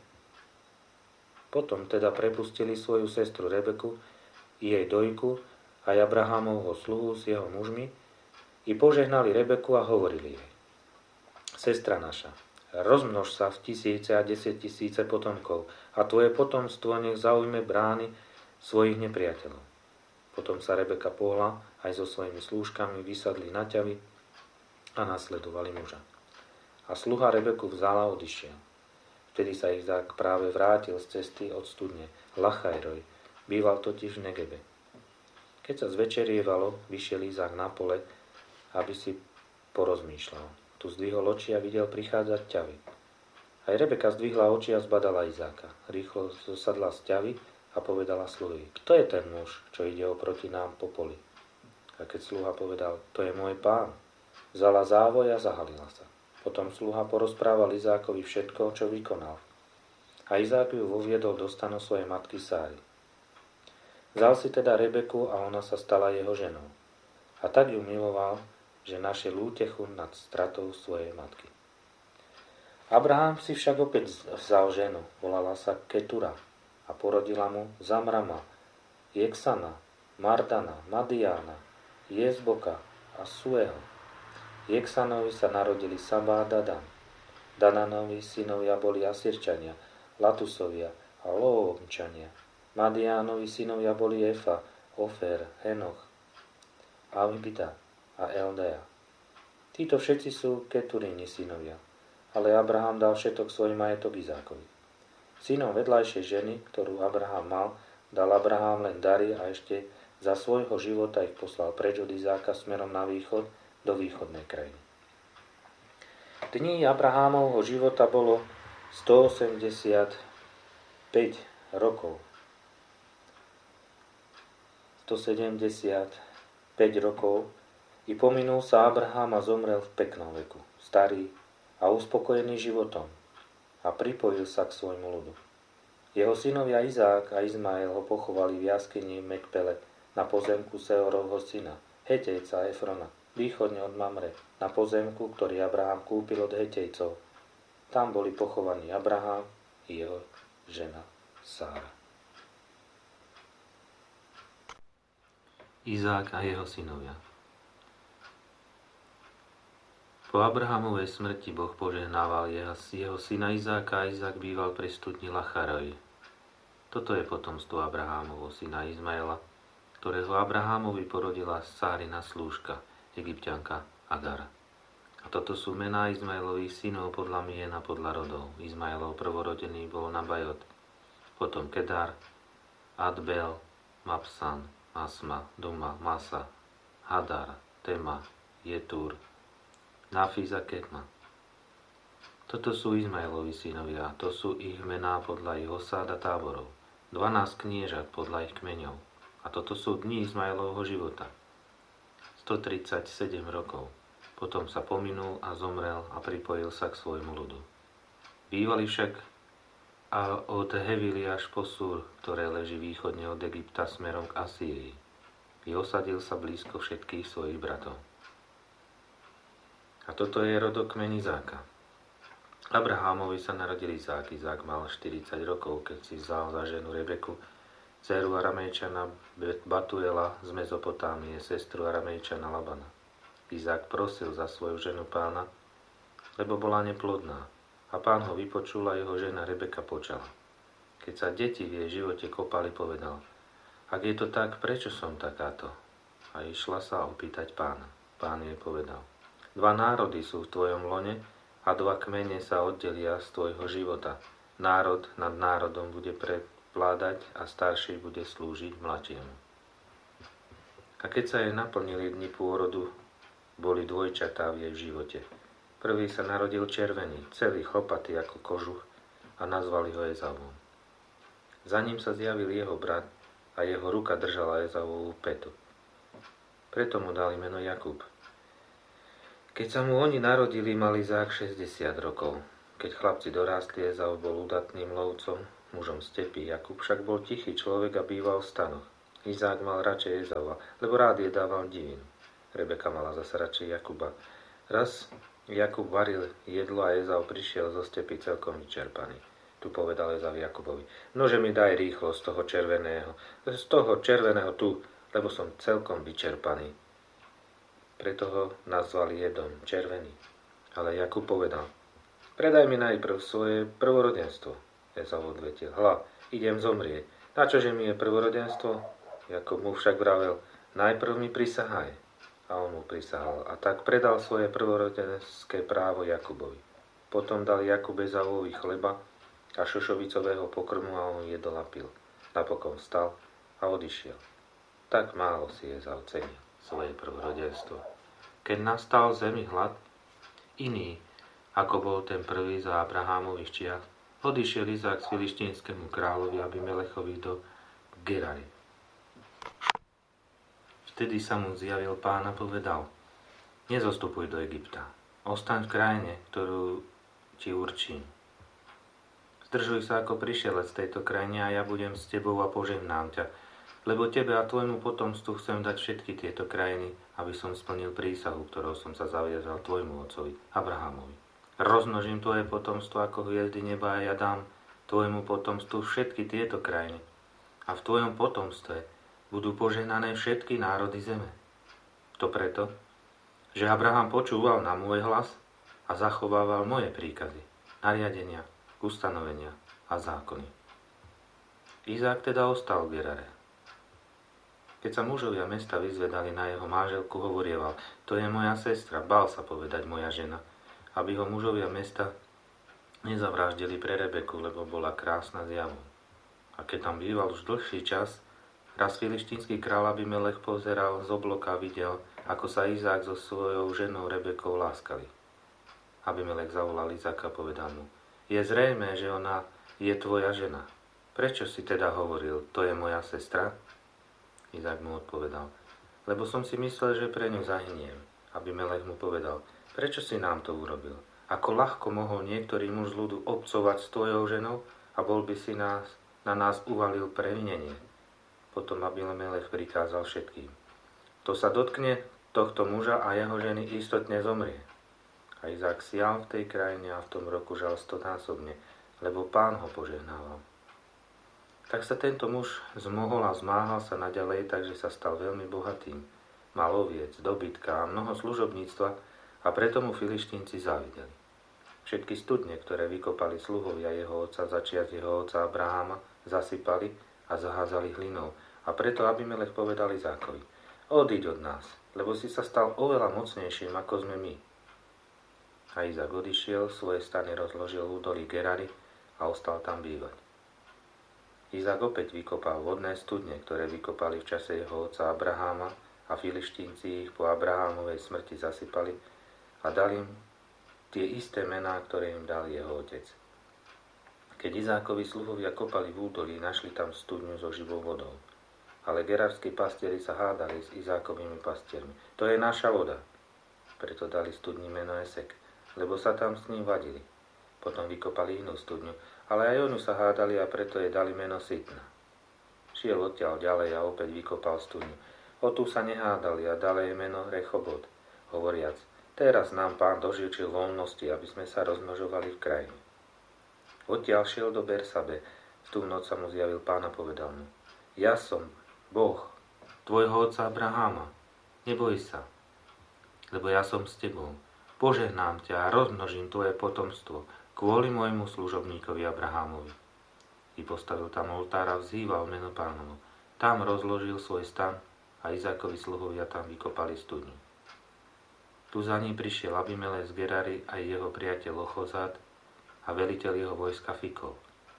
Potom teda prepustili svoju sestru Rebeku i jej dojku aj Abrahámovho sluhu s jeho mužmi i požehnali Rebeku a hovorili jej: Sestra naša, rozmnož sa v tisíce a desať tisíce potomkov a tvoje potomstvo nech zaujme brány svojich nepriateľov. Potom sa Rebeka pohla aj so svojimi slúžkami, vysadli na ťavy a nasledovali muža. A sluha Rebeku vzala a odišiel. Vtedy sa Izák práve vrátil z cesty od studne Lachajroj, býval totiž v Negebe. Keď sa zvečerievalo, vyšiel Izák na pole, aby si porozmýšľal. Tu zdvihol oči a videl prichádzať ťavy. Aj Rebeka zdvihla oči a zbadala Izáka. Rýchlo zosadla z ťavy a povedala sluhovi: Kto je ten muž, čo ide oproti nám po poli? A keď sluha povedal: To je môj pán, vzala závoj a zahalila sa. Potom sluha porozprával Izákovi všetko, čo vykonal. A Izák ju voviedol do stanu svojej matky Sáry. Vzal si teda Rebeku a ona sa stala jeho ženou. A tak ju miloval, že našiel útechu nad stratou svojej matky. Abraham si však opäť vzal ženu, volala sa Ketura a porodila mu Zamrama, Jeksana, Mardana, Madiána, Jezboka a Sueho. Jeksanovi sa narodili Saba a Dadan. Dananovi synovia boli Asirčania, Latusovia a Loomčania. Madiánovi synovia boli Efa, Ofer, Henoch, Avbida a Eldea. Títo všetci sú Keturini synovia, ale Abraham dal všetok svoj majetok Izákovi. Synom vedľajšej ženy, ktorú Abraham mal, dal Abraham len dary a ešte za svojho života ich poslal preč od Izáka smerom na východ do východnej krajiny. Dní Abrahámovho života bolo stoosemdesiatpäť rokov. stosedemdesiatpäť rokov i pominul sa Abraham a zomrel v peknom veku, starý a uspokojený životom, a pripojil sa k svojmu ľudu. Jeho synovia Izák a Izmael ho pochovali v jaskyni Mekpele na pozemku Seorovho syna, Hetejca Efrona, východne od Mamre, na pozemku, ktorý Abraham kúpil od Hetejcov. Tam boli pochovaní Abraham i jeho žena Sára. Izák a jeho synovia. Po Abrahamovej smrti Boh požehnával jeho, jeho syna Izáka a Izák býval pri studni Lacharoj. Toto je potomstvo Abrahámovho syna Izmaela, ktorého Abrahámovi porodila Sárina slúžka, Egypťanka Agar. A toto sú mená Izmaelových synov podľa mien a podľa rodov. Izmaelov prvorodený bol Nabajot, potom Kedar, Adbel, Mapsan, Masma, Duma, Masa, Hadar, Tema, Jetúr, Nafis a Ketma. Toto sú Izmaelovi synovia, to sú ich mená podľa ich osád a táborov. Dvanásť kniežat podľa ich kmeňov. A toto sú dni Izmaelovho života. stotridsaťsedem rokov. Potom sa pominul a zomrel a pripojil sa k svojmu ľudu. Bývali však a od Hevily až po Súr, ktoré leží východne od Egypta smerom k Asýrii. I osadil sa blízko všetkých svojich bratov. A toto je rodokmeň Izáka. Abrahámovi sa narodil Izák. Izák mal štyridsať rokov, keď si vzal za ženu Rebeku, dcéru Aramejčana Batuela z Mezopotámie, sestru Aramejčana Labana. Izák prosil za svoju ženu pána, lebo bola neplodná. A pán ho vypočul a jeho žena Rebeka počala. Keď sa deti v jej živote kopali, povedal: Ak je to tak, prečo som takáto? A išla sa opýtať pána. Pán jej povedal: Dva národy sú v tvojom lone a dva kmene sa oddelia z tvojho života. Národ nad národom bude prevládať a starší bude slúžiť mladšiemu. A keď sa jej naplnili dni pôrodu, boli dvojčatá v jej živote. Prvý sa narodil červený, celý chlpatý ako kožuch a nazvali ho Ezavom. Za ním sa zjavil jeho brat a jeho ruka držala Ezavovú petu. Preto mu dali meno Jakub. Keď sa mu oni narodili, mal Izák šesťdesiat rokov. Keď chlapci dorástli, Ezau bol udatným lovcom, mužom stepy. Jakub však bol tichý človek a býval v stanoch. Izák mal radšej Ezava, lebo rád jedával divinu. Rebeka mala zase radšej Jakuba. Raz Jakub varil jedlo a Ezau prišiel zo stepy celkom vyčerpaný. Tu povedal Ezau Jakubovi: nože mi daj rýchlo z toho červeného, z toho červeného tu, lebo som celkom vyčerpaný. Preto ho nazvali Jedom, červený. Ale Jakub povedal: predaj mi najprv svoje prvorodenstvo. Ezau odvetil: hľa, idem zomrieť. Na čože mi je prvorodenstvo? Jakub mu však vravel: najprv mi prisahaj. A on mu prisahal. A tak predal svoje prvorodenské právo Jakubovi. Potom dal Jakub Ezauovi chleba a šošovicového pokrmu a on jedol a pil. Napokon vstal a odišiel. Tak málo si Ezau cenil svoje prvorodenstvo. Keď nastal v zemi hlad, iný, ako bol ten prvý za Abrahámových čias, odišiel Izák k filištínskému kráľovi Abimelechovi do Gerary. Vtedy sa mu zjavil Pán a povedal: nezostupuj do Egypta, ostaň v krajine, ktorú ti určím. Zdržuj sa ako prišielec z tejto krajine a ja budem s tebou a požehnám ťa, lebo tebe a tvojmu potomstvu chcem dať všetky tieto krajiny, aby som splnil prísahu, ktorou som sa zaviazal tvojmu otcovi Abrahámovi. Rozmnožím tvoje potomstvo ako hviezdy neba a ja dám tvojmu potomstvu všetky tieto krajiny. A v tvojom potomstve budú požehnané všetky národy zeme. To preto, že Abraham počúval na môj hlas a zachovával moje príkazy, nariadenia, ustanovenia a zákony. Izák teda ostal v Gerare. Keď sa mužovia mesta vyzvedali na jeho manželku, hovorieval: to je moja sestra, bál sa povedať moja žena, aby ho mužovia mesta nezavraždili pre Rebeku, lebo bola krásna zjavou. A keď tam býval už dlhší čas, raz filištínsky kráľ Abimelech pozeral z obloka a videl, ako sa Izák so svojou ženou Rebekou láskali. Abimelech zavolal Izáka a povedal mu: je zrejmé, že ona je tvoja žena. Prečo si teda hovoril: to je moja sestra? Izák mu odpovedal: lebo som si myslel, že pre ňu zahyniem. Abimelech mu povedal: prečo si nám to urobil? Ako ľahko mohol niektorý muž z ľudu obcovať s tvojou ženou a bol by si nás, na nás uvalil previnenie. Potom Abimelech prikázal všetkým: kto sa dotkne tohto muža a jeho ženy, istotne zomrie. A Izák sial v tej krajine a v tom roku žal stonásobne, lebo Pán ho požehnával. Tak sa tento muž zmohol a zmáhal sa naďalej, takže sa stal veľmi bohatým. Mal oviec, dobytka a mnoho služobníctva a preto mu Filištínci závideli. Všetky studne, ktoré vykopali sluhovia jeho otca začiat jeho otca Abraháma, zasypali a zaházali hlinou. A preto Abimelech povedal Izákovi: odíď od nás, lebo si sa stal oveľa mocnejším, ako sme my. A Izák odišiel, svoje stany rozložil v údolí Gerary a ostal tam bývať. Izák opäť vykopal vodné studne, ktoré vykopali v čase jeho otca Abraháma a Filištínci ich po Abrahámovej smrti zasypali a dali im tie isté mená, ktoré im dal jeho otec. Keď Izákovi sluhovia kopali v údolí, našli tam studňu so živou vodou. Ale gerarskí pastieri sa hádali s Izákovými pastiermi: to je naša voda. Preto dali studni meno Esek, lebo sa tam s ním vadili. Potom vykopali inú studňu, ale aj oni sa hádali a preto jej dali meno Sitna. Šiel odtiaľ ďalej a opäť vykopal studňu. O tú sa nehádali a dali jej meno Rechobot, hovoriac: teraz nám Pán dožičil voľnosti, aby sme sa rozmnožovali v krajine. Odtiaľ šiel do Bersabe. V tú noc sa mu zjavil Pán a povedal mu: ja som Boh tvojho otca Abraháma. Neboj sa, lebo ja som s tebou. Požehnám ťa a rozmnožím tvoje potomstvo kvôli môjmu služobníkovi Abrahámovi. I postavil tam oltár a vzýval meno Pánovo. Tam rozložil svoj stan a Izákovi sluhovia tam vykopali studňu. Tu za ním prišiel Abimelech z Gerary aj jeho priateľ Ochozát a veliteľ jeho vojska Fikol.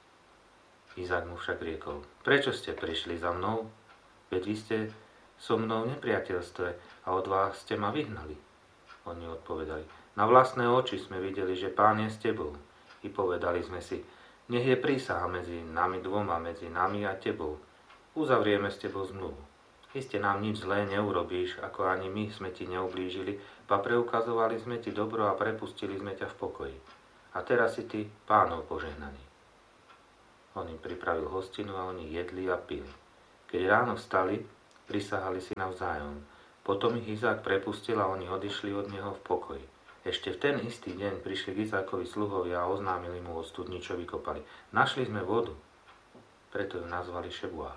Izák mu však riekol: prečo ste prišli za mnou? Veď vy ste so mnou v nepriateľstve a od vás ste ma vyhnali. Oni odpovedali: na vlastné oči sme videli, že Pán je s tebou. I povedali sme si: nech je prísaha medzi nami dvoma, medzi nami a tebou. Uzavrieme s tebou zmluvu. Iste nám nič zlé neurobíš, ako ani my sme ti neublížili, ba preukazovali sme ti dobro a prepustili sme ťa v pokoji. A teraz si ty Pánov požehnaný. On im pripravil hostinu a oni jedli a pili. Keď ráno vstali, prisahali si navzájom. Potom ich Izák prepustil a oni odišli od neho v pokoji. Ešte v ten istý deň prišli k Izákovi sluhovia a oznámili mu o studni, čo vykopali. Našli sme vodu, preto ju nazvali Šebuá.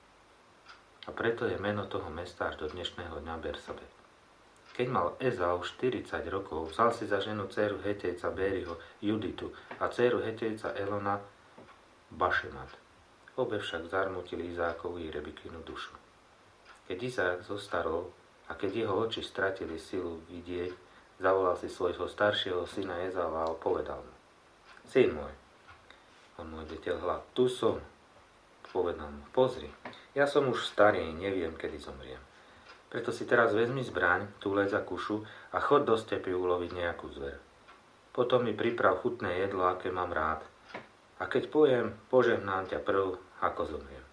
A preto je meno toho mesta až do dnešného dňa Bersabe. Keď mal Ezau štyridsať rokov, vzal si za ženu dcéru Hetejca Bériho, Juditu, a dcéru Hetejca Elona, Bašemat. Obe však zarmutili Izákovu i Rebekinu dušu. Keď Izák zostarol a keď jeho oči stratili silu vidieť, zavolal si svojho staršieho syna Ezaua a povedal mu: Syn môj. On mu odletel hlad: Tu som. Povedal mu: Pozri, ja som už starý, neviem, kedy zomriem. Preto si teraz vezmi zbraň, túlec a kušu a chod do stepy uloviť nejakú zver. Potom mi priprav chutné jedlo, aké mám rád. A keď pojem, požehnám ťa prv, ako zomriem.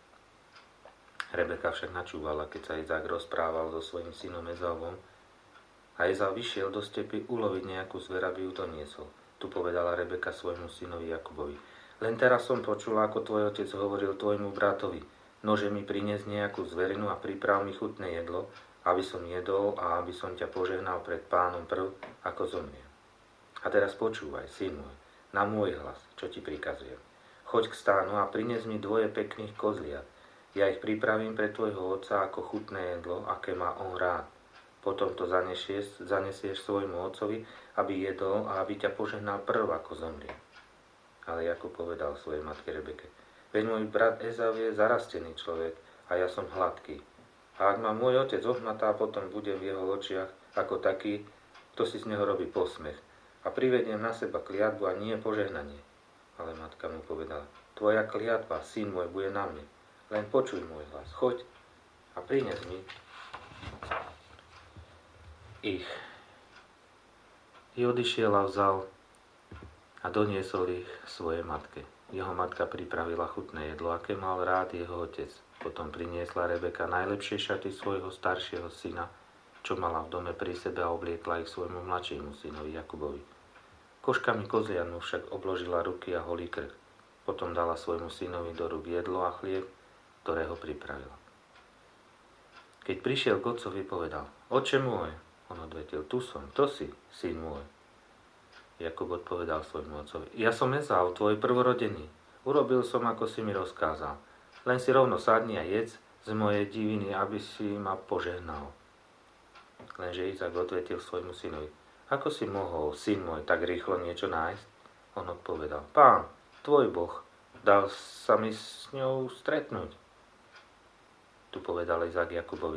Rebeka však načúvala, keď sa Izák rozprával so svojím synom Ezauom, a Ezau vyšiel do stepy uloviť nejakú zver, aby ju doniesol. Tu povedala Rebeka svojmu synovi Jakubovi: Len teraz som počula, ako tvoj otec hovoril tvojmu bratovi: Nože mi priniesť nejakú zverinu a priprav mi chutné jedlo, aby som jedol a aby som ťa požehnal pred Pánom prv, ako zomriem. A teraz počúvaj, syn môj, na môj hlas, čo ti prikazujem. Choď k stánu a prinies mi dvoje pekných kozliat. Ja ich pripravím pre tvojho otca ako chutné jedlo, aké má on rád. Potom to zanesieš, zanesieš svojmu otcovi, aby jedol a aby ťa požehnal prv, ako zomrie. Ale Jakub povedal svojej matke Rebeke: Veď môj brat Ezau je zarastený človek a ja som hladký. A ak ma môj otec ohmatá, potom budem v jeho očiach ako taký, kto si z neho robí posmech. A privediem na seba kliatbu a nie požehnanie. Ale matka mu povedala: Tvoja kliatba, syn môj, bude na mne. Len počuj môj hlas, choď a prines mi ich. I odišiel a vzal a doniesol ich svojej matke. Jeho matka pripravila chutné jedlo, aké mal rád jeho otec. Potom priniesla Rebeka najlepšie šaty svojho staršieho syna, čo mala v dome pri sebe, a obliekla ich svojmu mladšiemu synovi Jakubovi. Koškami kozliat mu však obložila ruky a holý krk. Potom dala svojmu synovi do rúk jedlo a chlieb, ktorého pripravila. Keď prišiel k otcovi, povedal: Oče môj. On odvetil: Tu som, to si, syn môj. Jakub odpovedal svojmu otcovi: Ja som Ezau, tvoj prvorodený. Urobil som, ako si mi rozkázal. Len si rovno sadni a jedz z mojej diviny, aby si ma požehnal. Lenže Izák odvetil svojmu synovi: Ako si mohol, syn môj, tak rýchlo niečo nájsť? On odpovedal: Pán, tvoj Boh, dal sa mi s ňou stretnúť. Tu povedal Izák Jakubovi: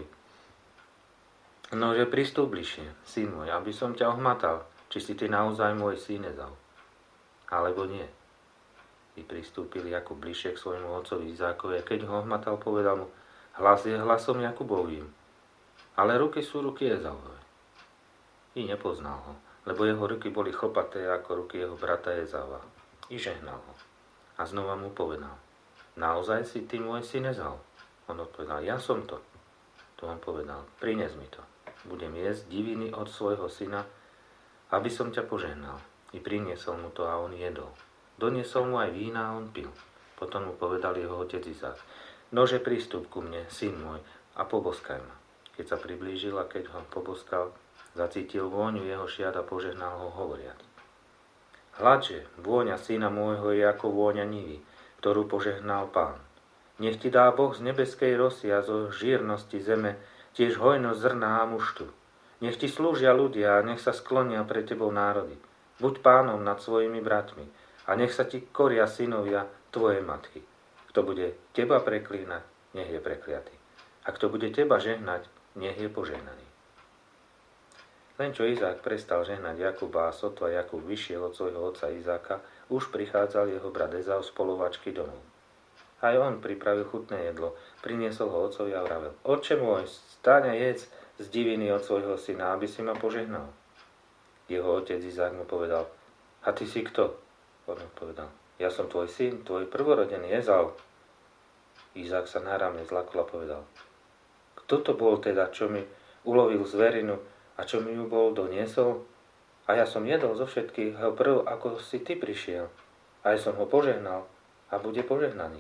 Nože pristúp bližšie, syn môj, aby som ťa ohmatal, či si ty naozaj môj syn Ezau, alebo nie. I pristúpil Jakub bližšie k svojmu otcovi Izákovi, a keď ho ohmatal, povedal mu: Hlas je hlasom Jakubovým, ale ruky sú ruky Ezauvové. I nepoznal ho, lebo jeho ruky boli chopaté ako ruky jeho brata Ezaua. I žehnal ho. A znova mu povedal: Naozaj si ty môj syn Ezau? On odpovedal: Ja som to. To on povedal: Prines mi to. Budem jesť diviny od svojho syna, aby som ťa požehnal. I priniesol mu to a on jedol. Doniesol mu aj vína a on pil. Potom mu povedal jeho otec Izák: Nože prístup ku mne, syn môj, a poboskaj ma. Keď sa priblížil a keď ho poboskal, zacítil vôňu jeho šiat a požehnal ho hovoriac: Hladže, vôňa syna môjho je ako vôňa nivy, ktorú požehnal Pán. Nech ti dá Boh z nebeskej rosy a zo žírnosti zeme tiež hojnosť zrná a muštu. Nech ti slúžia ľudia a nech sa sklonia pre tebou národy. Buď pánom nad svojimi bratmi a nech sa ti koria synovia tvojej matky. Kto bude teba preklínať, nech je prekliatý. A kto bude teba žehnať, nech je požehnaný. Len čo Izák prestal žehnať Jakuba a sotva Jakub vyšiel od svojho otca Izáka, už prichádzal jeho brat Ezau z polovačky domov. Aj on pripravil chutné jedlo, priniesol ho otcovi a vravel: Otče môj, stáň a jedz z diviny od svojho syna, aby si ma požehnal. Jeho otec Izák mu povedal: A ty si kto? On odpovedal: Ja som tvoj syn, tvoj prvorodený Ezau. Izák sa náramne zlakol a povedal: Kto to bol teda, čo mi ulovil zverinu a čo mi ju bol doniesol? A ja som jedol zo všetkých prv, ako si ty prišiel. Aj som ho požehnal. a bude požehnaný.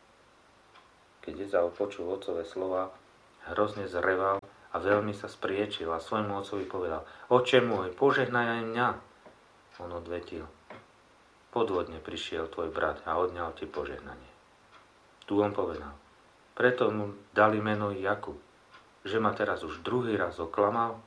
Keď Ezau počul otcové slova, hrozne zreval a veľmi sa spriečil a svojmu otcovi povedal: Oče môj, požehnaj aj mňa. On odvetil: Podvodne prišiel tvoj brat a odňal ti požehnanie. Tu on povedal: Preto mu dali meno Jakub, že ma teraz už druhý raz oklamal.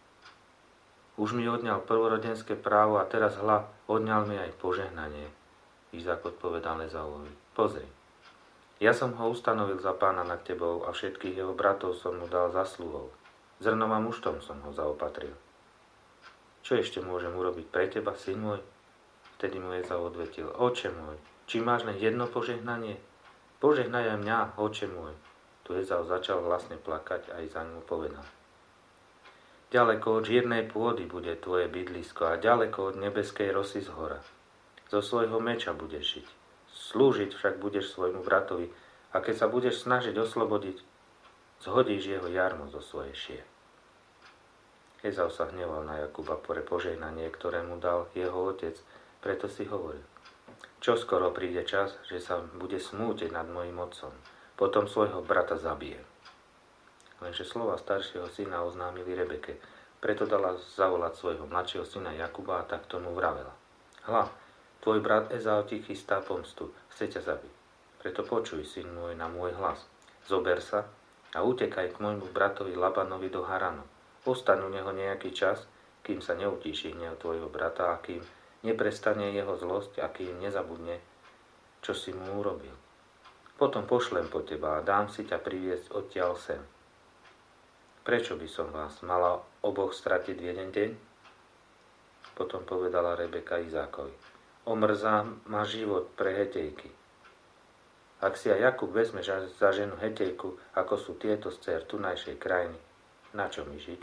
Už mi odňal prvorodenské právo a teraz hľa, odňal mi aj požehnanie. Izák odpovedal Ezauovi: Pozri, ja som ho ustanovil za pána nad tebou a všetkých jeho bratov som mu dal za sluhov. Zrnom a muštom som ho zaopatril. Čo ešte môžem urobiť pre teba, syn môj? Vtedy mu Ezau odvetil: Oče môj, či máš len jedno požehnanie? Požehnaj aj mňa, oče môj. Tu Ezau začal vlastne plakať a Izák mu povedal: Ďaleko od žírnej pôdy bude tvoje bydlisko a ďaleko od nebeskej rosy z hora. Zo svojho meča budeš žiť. Slúžiť však budeš svojmu bratovi a keď sa budeš snažiť oslobodiť, zhodíš jeho jarmo zo svojej šie. Ezau sa hneval na Jakuba pre požehnanie, ktoré mu dal jeho otec, preto si hovoril: Čo skoro príde čas, že sa bude smútiť nad mojim otcom, potom svojho brata zabije. Lenže slova staršieho syna oznámili Rebeke, preto dala zavolať svojho mladšieho syna Jakuba a tak tomu vravela: Hľa, tvoj brat Ezau ti chystá pomstu, chce ťa zabiť. Preto počuj, syn môj, na môj hlas. Zober sa a utekaj k môjmu bratovi Labanovi do Haranu. Ostaň u neho nejaký čas, kým sa neutíši hnev tvojho brata a kým neprestane jeho zlosť a kým nezabudne, čo si mu urobil. Potom pošlem po teba a dám si ťa priviesť odtiaľ sem. Prečo by som vás mala oboch stratiť v jeden deň? Potom povedala Rebeka Izákovi: Omrzá ma život pre Hetejky. Ak si aj Jakub vezmeš za ženu Hetejku, ako sú tieto z dcér tunajšej krajiny, na čo mi žiť?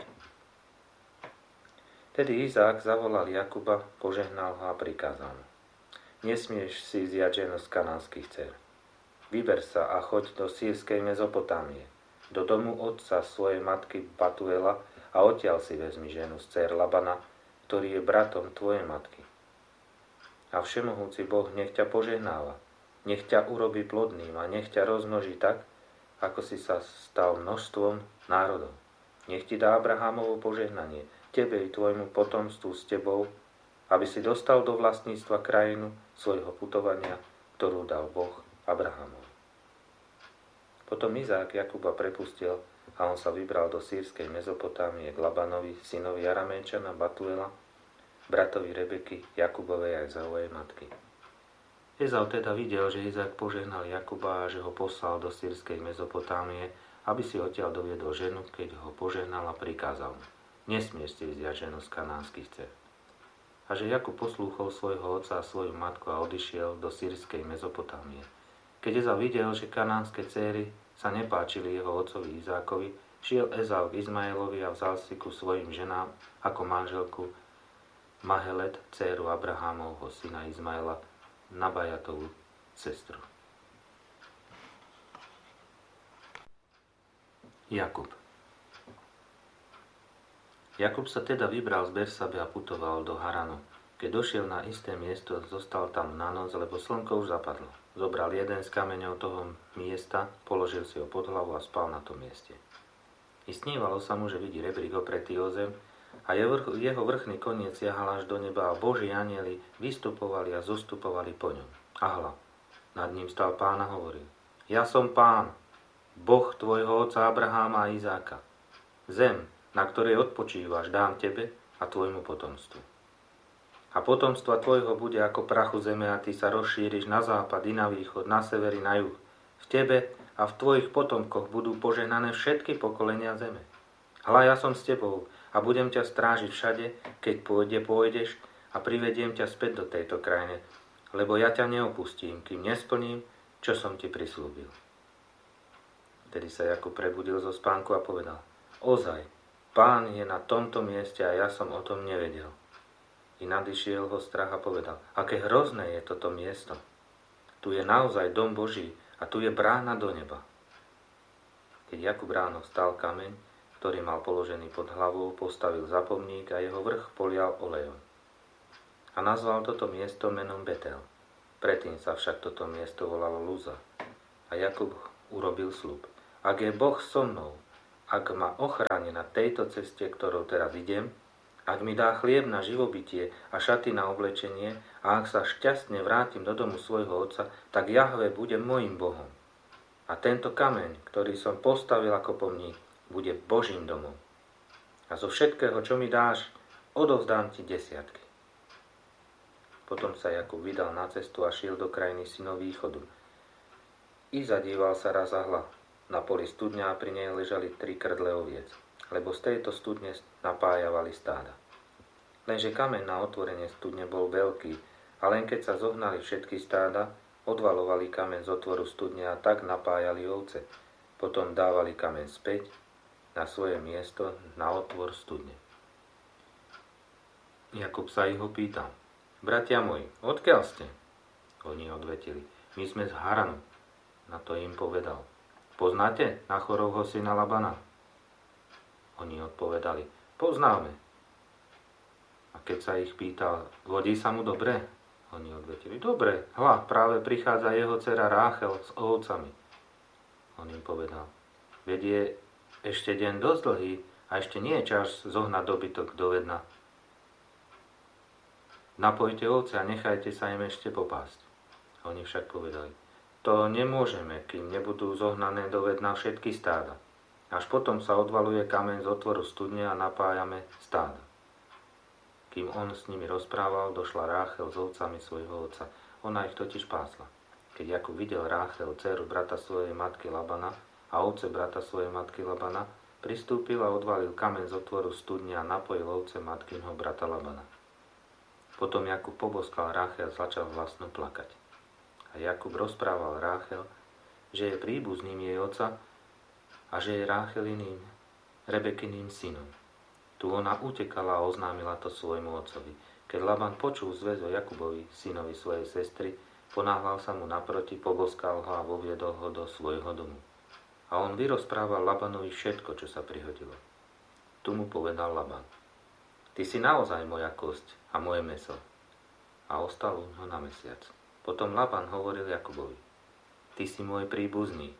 Tedy Izák zavolal Jakuba, požehnal ho a prikázal mu: Nesmieš si vziať ženu z kanánskych dcér. Vyber sa a choď do sýrskej Mezopotámie, do domu otca svojej matky Batuela a odtiaľ si vezmi ženu z dcér Labana, ktorý je bratom tvojej matky. A všemohúci Boh nech ťa požehnáva, nech ťa urobí plodným a nech ťa rozmnoží tak, ako si sa stal množstvom národov. Nech ti dá Abrahámovo požehnanie, tebe i tvojmu potomstvu s tebou, aby si dostal do vlastníctva krajinu svojho putovania, ktorú dal Boh Abrahámovi. Potom Izák Jakuba prepustil a on sa vybral do sýrskej Mezopotámie k Labanovi, synovi Araméčana Batuela, bratovi Rebeky, Jakubovej a Ezauovej matky. Ezau teda videl, že Izák požehnal Jakuba a že ho poslal do sýrskej Mezopotámie, aby si odtiaľ doviedol ženu, keď ho požehnal a prikázal mu: Nesmieš si vziať ženu z kanánskych dcér. A že Jakub poslúchol svojho otca a svoju matku a odišiel do sýrskej Mezopotámie. Keď Ezau videl, že kanánske dcéry sa nepáčili jeho otcovi Izákovi, šiel Ezau k Izmaelovi a vzal si ku svojim ženám ako manželku Mahelet, dcéru Abrahámovho syna Izmaela, Nabajatovú sestru. Jakub. Jakub sa teda vybral z Bersabe a putoval do Haranu. Keď došiel na isté miesto, zostal tam na noc, lebo slnko už zapadlo. Zobral jeden z kameňov toho miesta, položil si ho pod hlavu a spal na tom mieste. I snívalo sa mu, že vidí rebrík opretý o zem a jeho vrchný koniec siahal až do neba a Boží anjeli vystupovali a zostupovali po ňom. A hľa, nad ním stal Pán a hovoril: Ja som Pán, Boh tvojho otca Abraháma a Izáka. Zem, na ktorej odpočívaš, dám tebe a tvojmu potomstvu. A potomstva tvojho bude ako prachu zeme a ty sa rozšíriš na západ i na východ, na sever i na juh. V tebe a v tvojich potomkoch budú požehnané všetky pokolenia zeme. Hľa, ja som s tebou a budem ťa strážiť všade, keď pôjde, pôjdeš a privediem ťa späť do tejto krajiny, lebo ja ťa neopustím, kým nesplním, čo som ti prislúbil. Vtedy sa Jakub prebudil zo spánku a povedal: Ozaj, Pán je na tomto mieste a ja som o tom nevedel. I nadišiel ho strach a povedal: Aké hrozné je toto miesto. Tu je naozaj dom Boží a tu je brána do neba. Keď Jakub ráno vstal, kameň, ktorý mal položený pod hlavou, postavil za pomník a jeho vrch polial olejom. A nazval toto miesto menom Betel. Predtým sa však toto miesto volalo Lúza. A Jakub urobil sľub. Ak je Boh so mnou, ak ma ochráni na tejto ceste, ktorou teraz idem, ak mi dá chlieb na živobytie a šaty na oblečenie a ak sa šťastne vrátim do domu svojho otca, tak Jahve bude môjim Bohom. A tento kameň, ktorý som postavil ako pomník, bude Božím domom. A zo všetkého, čo mi dáš, odovzdám ti desiatky. Potom sa Jakub vydal na cestu a šiel do krajiny synov východu. I zadíval sa raz a hľa. Na poli studňa a pri nej ležali tri krdle oviec, lebo z tejto studne napájavali stáda. Lenže kameň na otvorenie studne bol veľký a len keď sa zohnali všetky stáda, odvalovali kameň z otvoru studne a tak napájali ovce. Potom dávali kameň späť na svoje miesto na otvor studne. Jakub sa ich opýtal: Bratia moji, odkiaľ ste? Oni odvetili: My sme z Haranu. Na to im povedal: Poznáte Nachorovho syna Labana? Oni odpovedali: Poznáme. A keď sa ich pýtal: Vodí sa mu dobre? Oni odvetili: Dobre, hľa, práve prichádza jeho dcera Ráchel s ovcami. On im povedal: Veď je ešte deň dosť dlhý a ešte nie je čas zohnať dobytok do vedna. Napojte ovce a nechajte sa im ešte popásť. Oni však povedali: To nemôžeme, kým nebudú zohnané do vedna všetky stáda. Až potom sa odvaluje kameň z otvoru studne a napájame stáda. Kým on s nimi rozprával, došla Ráchel s ovcami svojho otca. Ona ich totiž pásla. Keď Jakub videl Ráchel, dceru brata svojej matky Labana a ovce brata svojej matky Labana, pristúpil a odvalil kameň z otvoru studne a napojil ovce matkynho brata Labana. Potom Jakub poboskal Ráchel a začal vlastno plakať. A Jakub rozprával Ráchel, že je príbuzným jej otca a že je Rácheliným, Rebekyným synom. Tu ona utekala a oznámila to svojmu otcovi. Keď Laban počul zväz o Jakubovi, synovi svojej sestry, ponáhľal sa mu naproti, poboskal ho a voviedol ho do svojho domu. A on vyrozprával Labanovi všetko, čo sa prihodilo. Tu mu povedal Laban: Ty si naozaj moja kosť a moje mäso. A ostal u ňoho na mesiac. Potom Laban hovoril Jakubovi: Ty si môj príbuzný.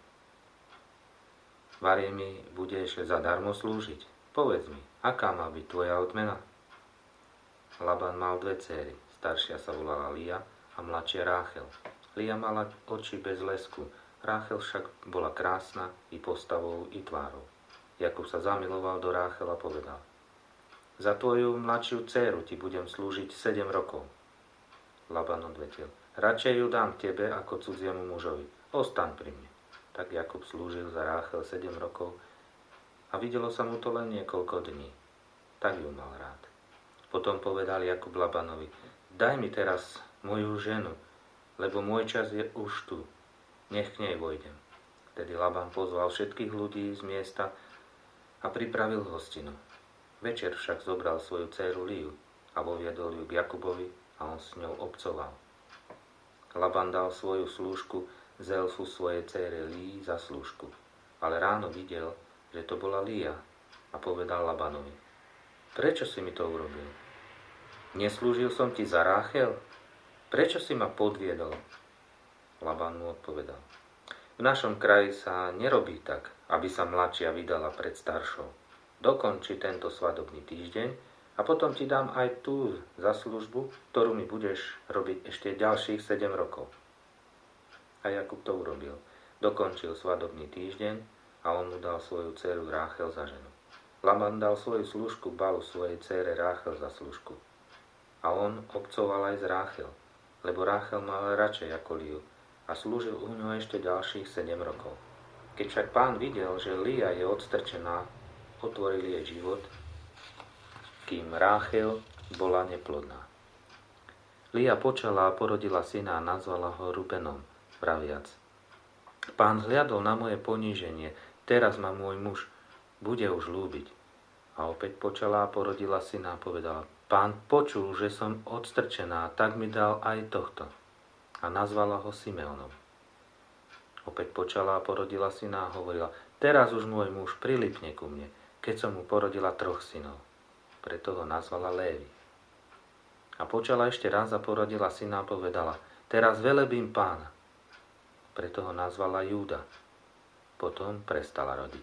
Varie mi budeš zadarmo slúžiť. Povedz mi, aká má byť tvoja odmena? Laban mal dve céry. Staršia sa volala Lia a mladšia Ráchel. Lia mala oči bez lesku. Ráchel však bola krásna i postavou, i tvárou. Jakub sa zamiloval do Ráchel a povedal: Za tvoju mladšiu dcéru ti budem slúžiť sedem rokov. Laban odvetil: Radšej ju dám tebe ako cudziemu mužovi. Ostaň pri mne. Tak Jakub slúžil za Ráchel sedem rokov a videlo sa mu to len niekoľko dní. Tak ju mal rád. Potom povedal Jakub Labanovi: Daj mi teraz moju ženu, lebo môj čas je už tu. Nech k nej vojdem. Tedy Laban pozval všetkých ľudí z miesta a pripravil hostinu. Večer však zobral svoju dcéru Liu a voviedol ju k Jakubovi a on s ňou obcoval. Laban dal svoju slúžku Zelfu svojej dcére Lii za slúžku, ale ráno videl, že to bola Lia a povedal Labanovi: Prečo si mi to urobil? Neslúžil som ti za Ráchel? Prečo si ma podviedol? Laban mu odpovedal: V našom kraji sa nerobí tak, aby sa mladšia vydala pred staršou. Dokonči tento svadobný týždeň a potom ti dám aj tú za službu, ktorú mi budeš robiť ešte ďalších sedem rokov. A Jakub to urobil. Dokončil svadobný týždeň a on mu dal svoju dceru Ráchel za ženu. Laban dal svoju služku Balu svojej dcére Ráchel za služku. A on obcoval aj z Ráchel, lebo Ráchel mal radšej ako Liu a slúžil u ňou ešte ďalších sedem rokov. Keď však pán videl, že Lia je odstrčená, otvoril jej život, kým Ráchel bola neplodná. Lia počala a porodila syna a nazvala ho Rubenom, vraviac: Pán zhliadol na moje poníženie, teraz ma môj muž bude už ľúbiť. A opäť počala a porodila syna a povedala: Pán počul, že som odstrčená, tak mi dal aj tohto. A nazvala ho Simeonom. Opäť počala a porodila syna a hovorila: Teraz už môj muž prilipne ku mne, keď som mu porodila troch synov. Preto ho nazvala Lévi. A počala ešte raz a porodila syna a povedala: teraz velebím Pána. Preto ho nazvala Júda. Potom prestala rodiť.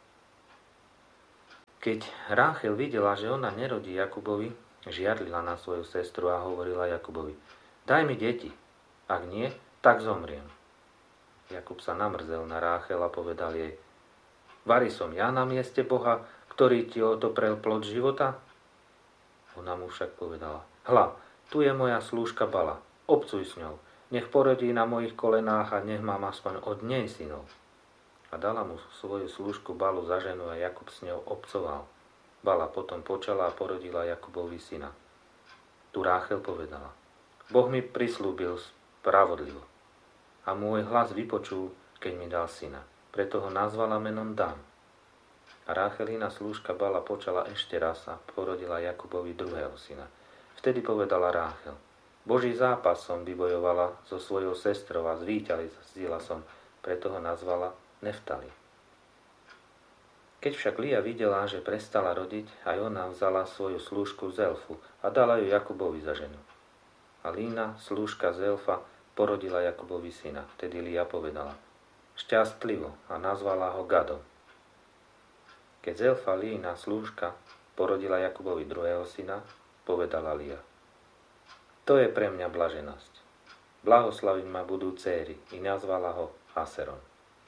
Keď Ráchel videla, že ona nerodí Jakubovi, žiarlila na svoju sestru a hovorila Jakubovi: daj mi deti, ak nie, tak zomriem. Jakub sa namrzel na Ráchel a povedal jej: vari som ja na mieste Boha, ktorý ti odoprel plod života? Ona mu však povedala: hľa, tu je moja slúžka Bala, obcuj s ňou, nech porodí na mojich kolenách a nech mám aspoň od nej synov. A dala mu svoju slúžku Balu za ženu a Jakub s ňou obcoval. Bala potom počala a porodila Jakubovi syna. Tu Ráchel povedala: Boh mi prislúbil spravodlivo a môj hlas vypočul, keď mi dal syna. Preto ho nazvala menom Dan. A Ráchelina slúžka Bala počala ešte raz a porodila Jakubovi druhého syna. Vtedy povedala Ráchel: Boží zápas som vybojovala so svojou sestrou a zvíťazila som, preto ho nazvala Neftali. Keď však Lía videla, že prestala rodiť, aj ona vzala svoju slúžku Zelfu a dala ju Jakubovi za ženu. A Lína, slúžka Zelfa, porodila Jakubovi syna. Vtedy Lía povedala: šťastlivo, a nazvala ho Gadom. Keď Zelfa, Lína, slúžka, porodila Jakubovi druhého syna, povedala Lía: to je pre mňa blaženosť. Blahoslaviť ma budú céry, i nazvala ho Aseron.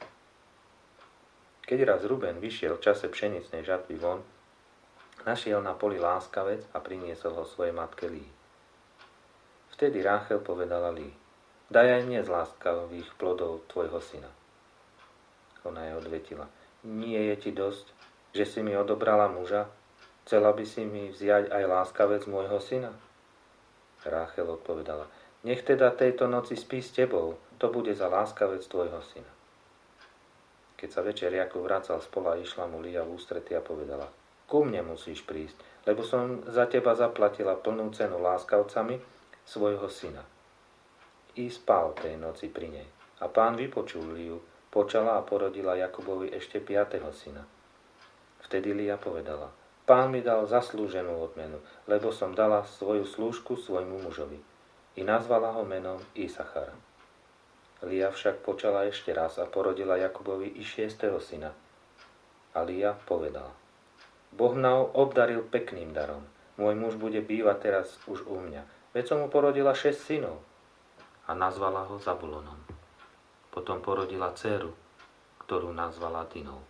Keď raz Ruben vyšiel v čase pšenicnej žatvy von, našiel na poli láskavec a priniesol ho svojej matke Lii. Vtedy Ráchel povedala Lii: daj aj mne z láskavých plodov tvojho syna. Ona jej odvetila: nie je ti dosť, že si mi odobrala muža? Chcela by si mi vziať aj láskavec môjho syna? Ráchel odpovedala: nech teda tejto noci spí s tebou, to bude za láskavec tvojho syna. Keď sa večer Jakub vracal z pola, išla mu Lía v ústrety a povedala: ku mne musíš prísť, lebo som za teba zaplatila plnú cenu láskavcami svojho syna. I spal tej noci pri nej. A Pán vypočul Liu, počala a porodila Jakubovi ešte piateho syna. Vtedy Lía povedala: Pán mi dal zaslúženú odmenu, lebo som dala svoju slúžku svojmu mužovi. I nazvala ho menom Isachar. Lía však počala ešte raz a porodila Jakubovi i šiesteho syna. A Lía povedala: Boh mnou obdaril pekným darom. Môj muž bude bývať teraz už u mňa. Veď som mu porodila šesť synov. A nazvala ho Zabulonom. Potom porodila dcéru, ktorú nazvala Dinou.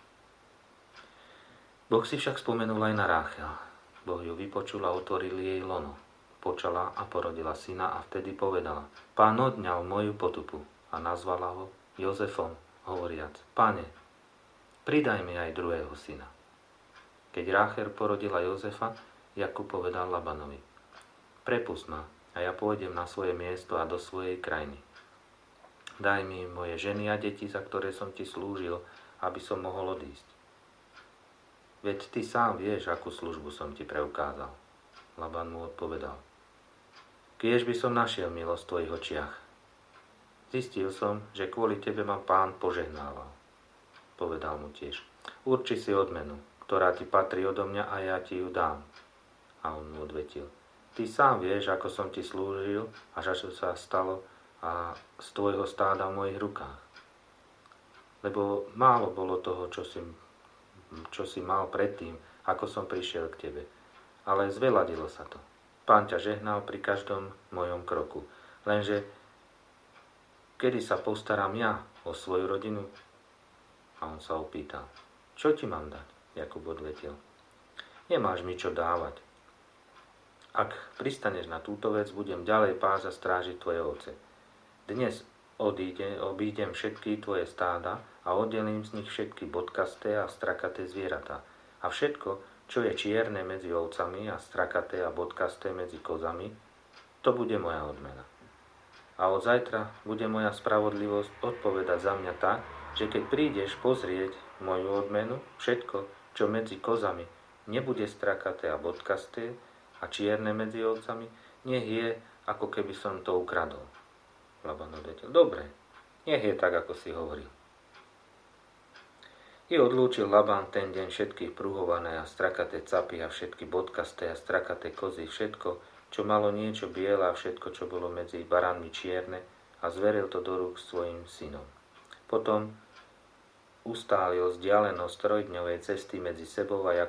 Boh si však spomenul aj na Ráchel. Boh ju vypočul a otvoril jej lono. Počala a porodila syna a vtedy povedala: Pán odňal moju potupu, a nazvala ho Jozefom, hovoriac: Pane, pridaj mi aj druhého syna. Keď Ráchel porodila Jozefa, Jakub povedal Labanovi: prepusť ma a ja pôjdem na svoje miesto a do svojej krajiny. Daj mi moje ženy a deti, za ktoré som ti slúžil, aby som mohol odísť. Veď ty sám vieš, akú službu som ti preukázal. Laban mu odpovedal: kiež by som našiel milosť v tvojich očiach. Zistil som, že kvôli tebe ma Pán požehnával. Povedal mu tiež: urči si odmenu, ktorá ti patrí odo mňa, a ja ti ju dám. A on mu odvetil: ty sám vieš, ako som ti slúžil a čo sa stalo a z tvojho stáda v mojich rukách. Lebo málo bolo toho, čo si, čo si mal predtým, ako som prišiel k tebe. Ale zveladilo sa to. Pán ťa žehnal pri každom mojom kroku. Lenže kedy sa postaram ja o svoju rodinu? A on sa opýtal: čo ti mám dať? Jakub odvetil: nemáš mi čo dávať. Ak pristaneš na túto vec, budem ďalej pásť a strážiť tvoje ovce. Dnes odíde, obídem všetky tvoje stáda a oddelím z nich všetky bodkasté a strakaté zvieratá. A všetko, čo je čierne medzi ovcami a strakaté a bodkasté medzi kozami, to bude moja odmena. A od zajtra bude moja spravodlivosť odpovedať za mňa tak, že keď prídeš pozrieť moju odmenu, všetko, čo medzi kozami nebude strakaté a bodkasté a čierne medzi ovcami, nech je, ako keby som to ukradol. Laban odvetil: dobre, nech je tak, ako si hovoril. I odlúčil Laban ten deň všetky pruhované a strakaté capy a všetky bodkasté a strakaté kozy, všetko, čo malo niečo biele a všetko, čo bolo medzi baránmi čierne, a zveril to do rúk svojim synom. Potom ustálil vzdialenosť trojdňovej cesty medzi sebou a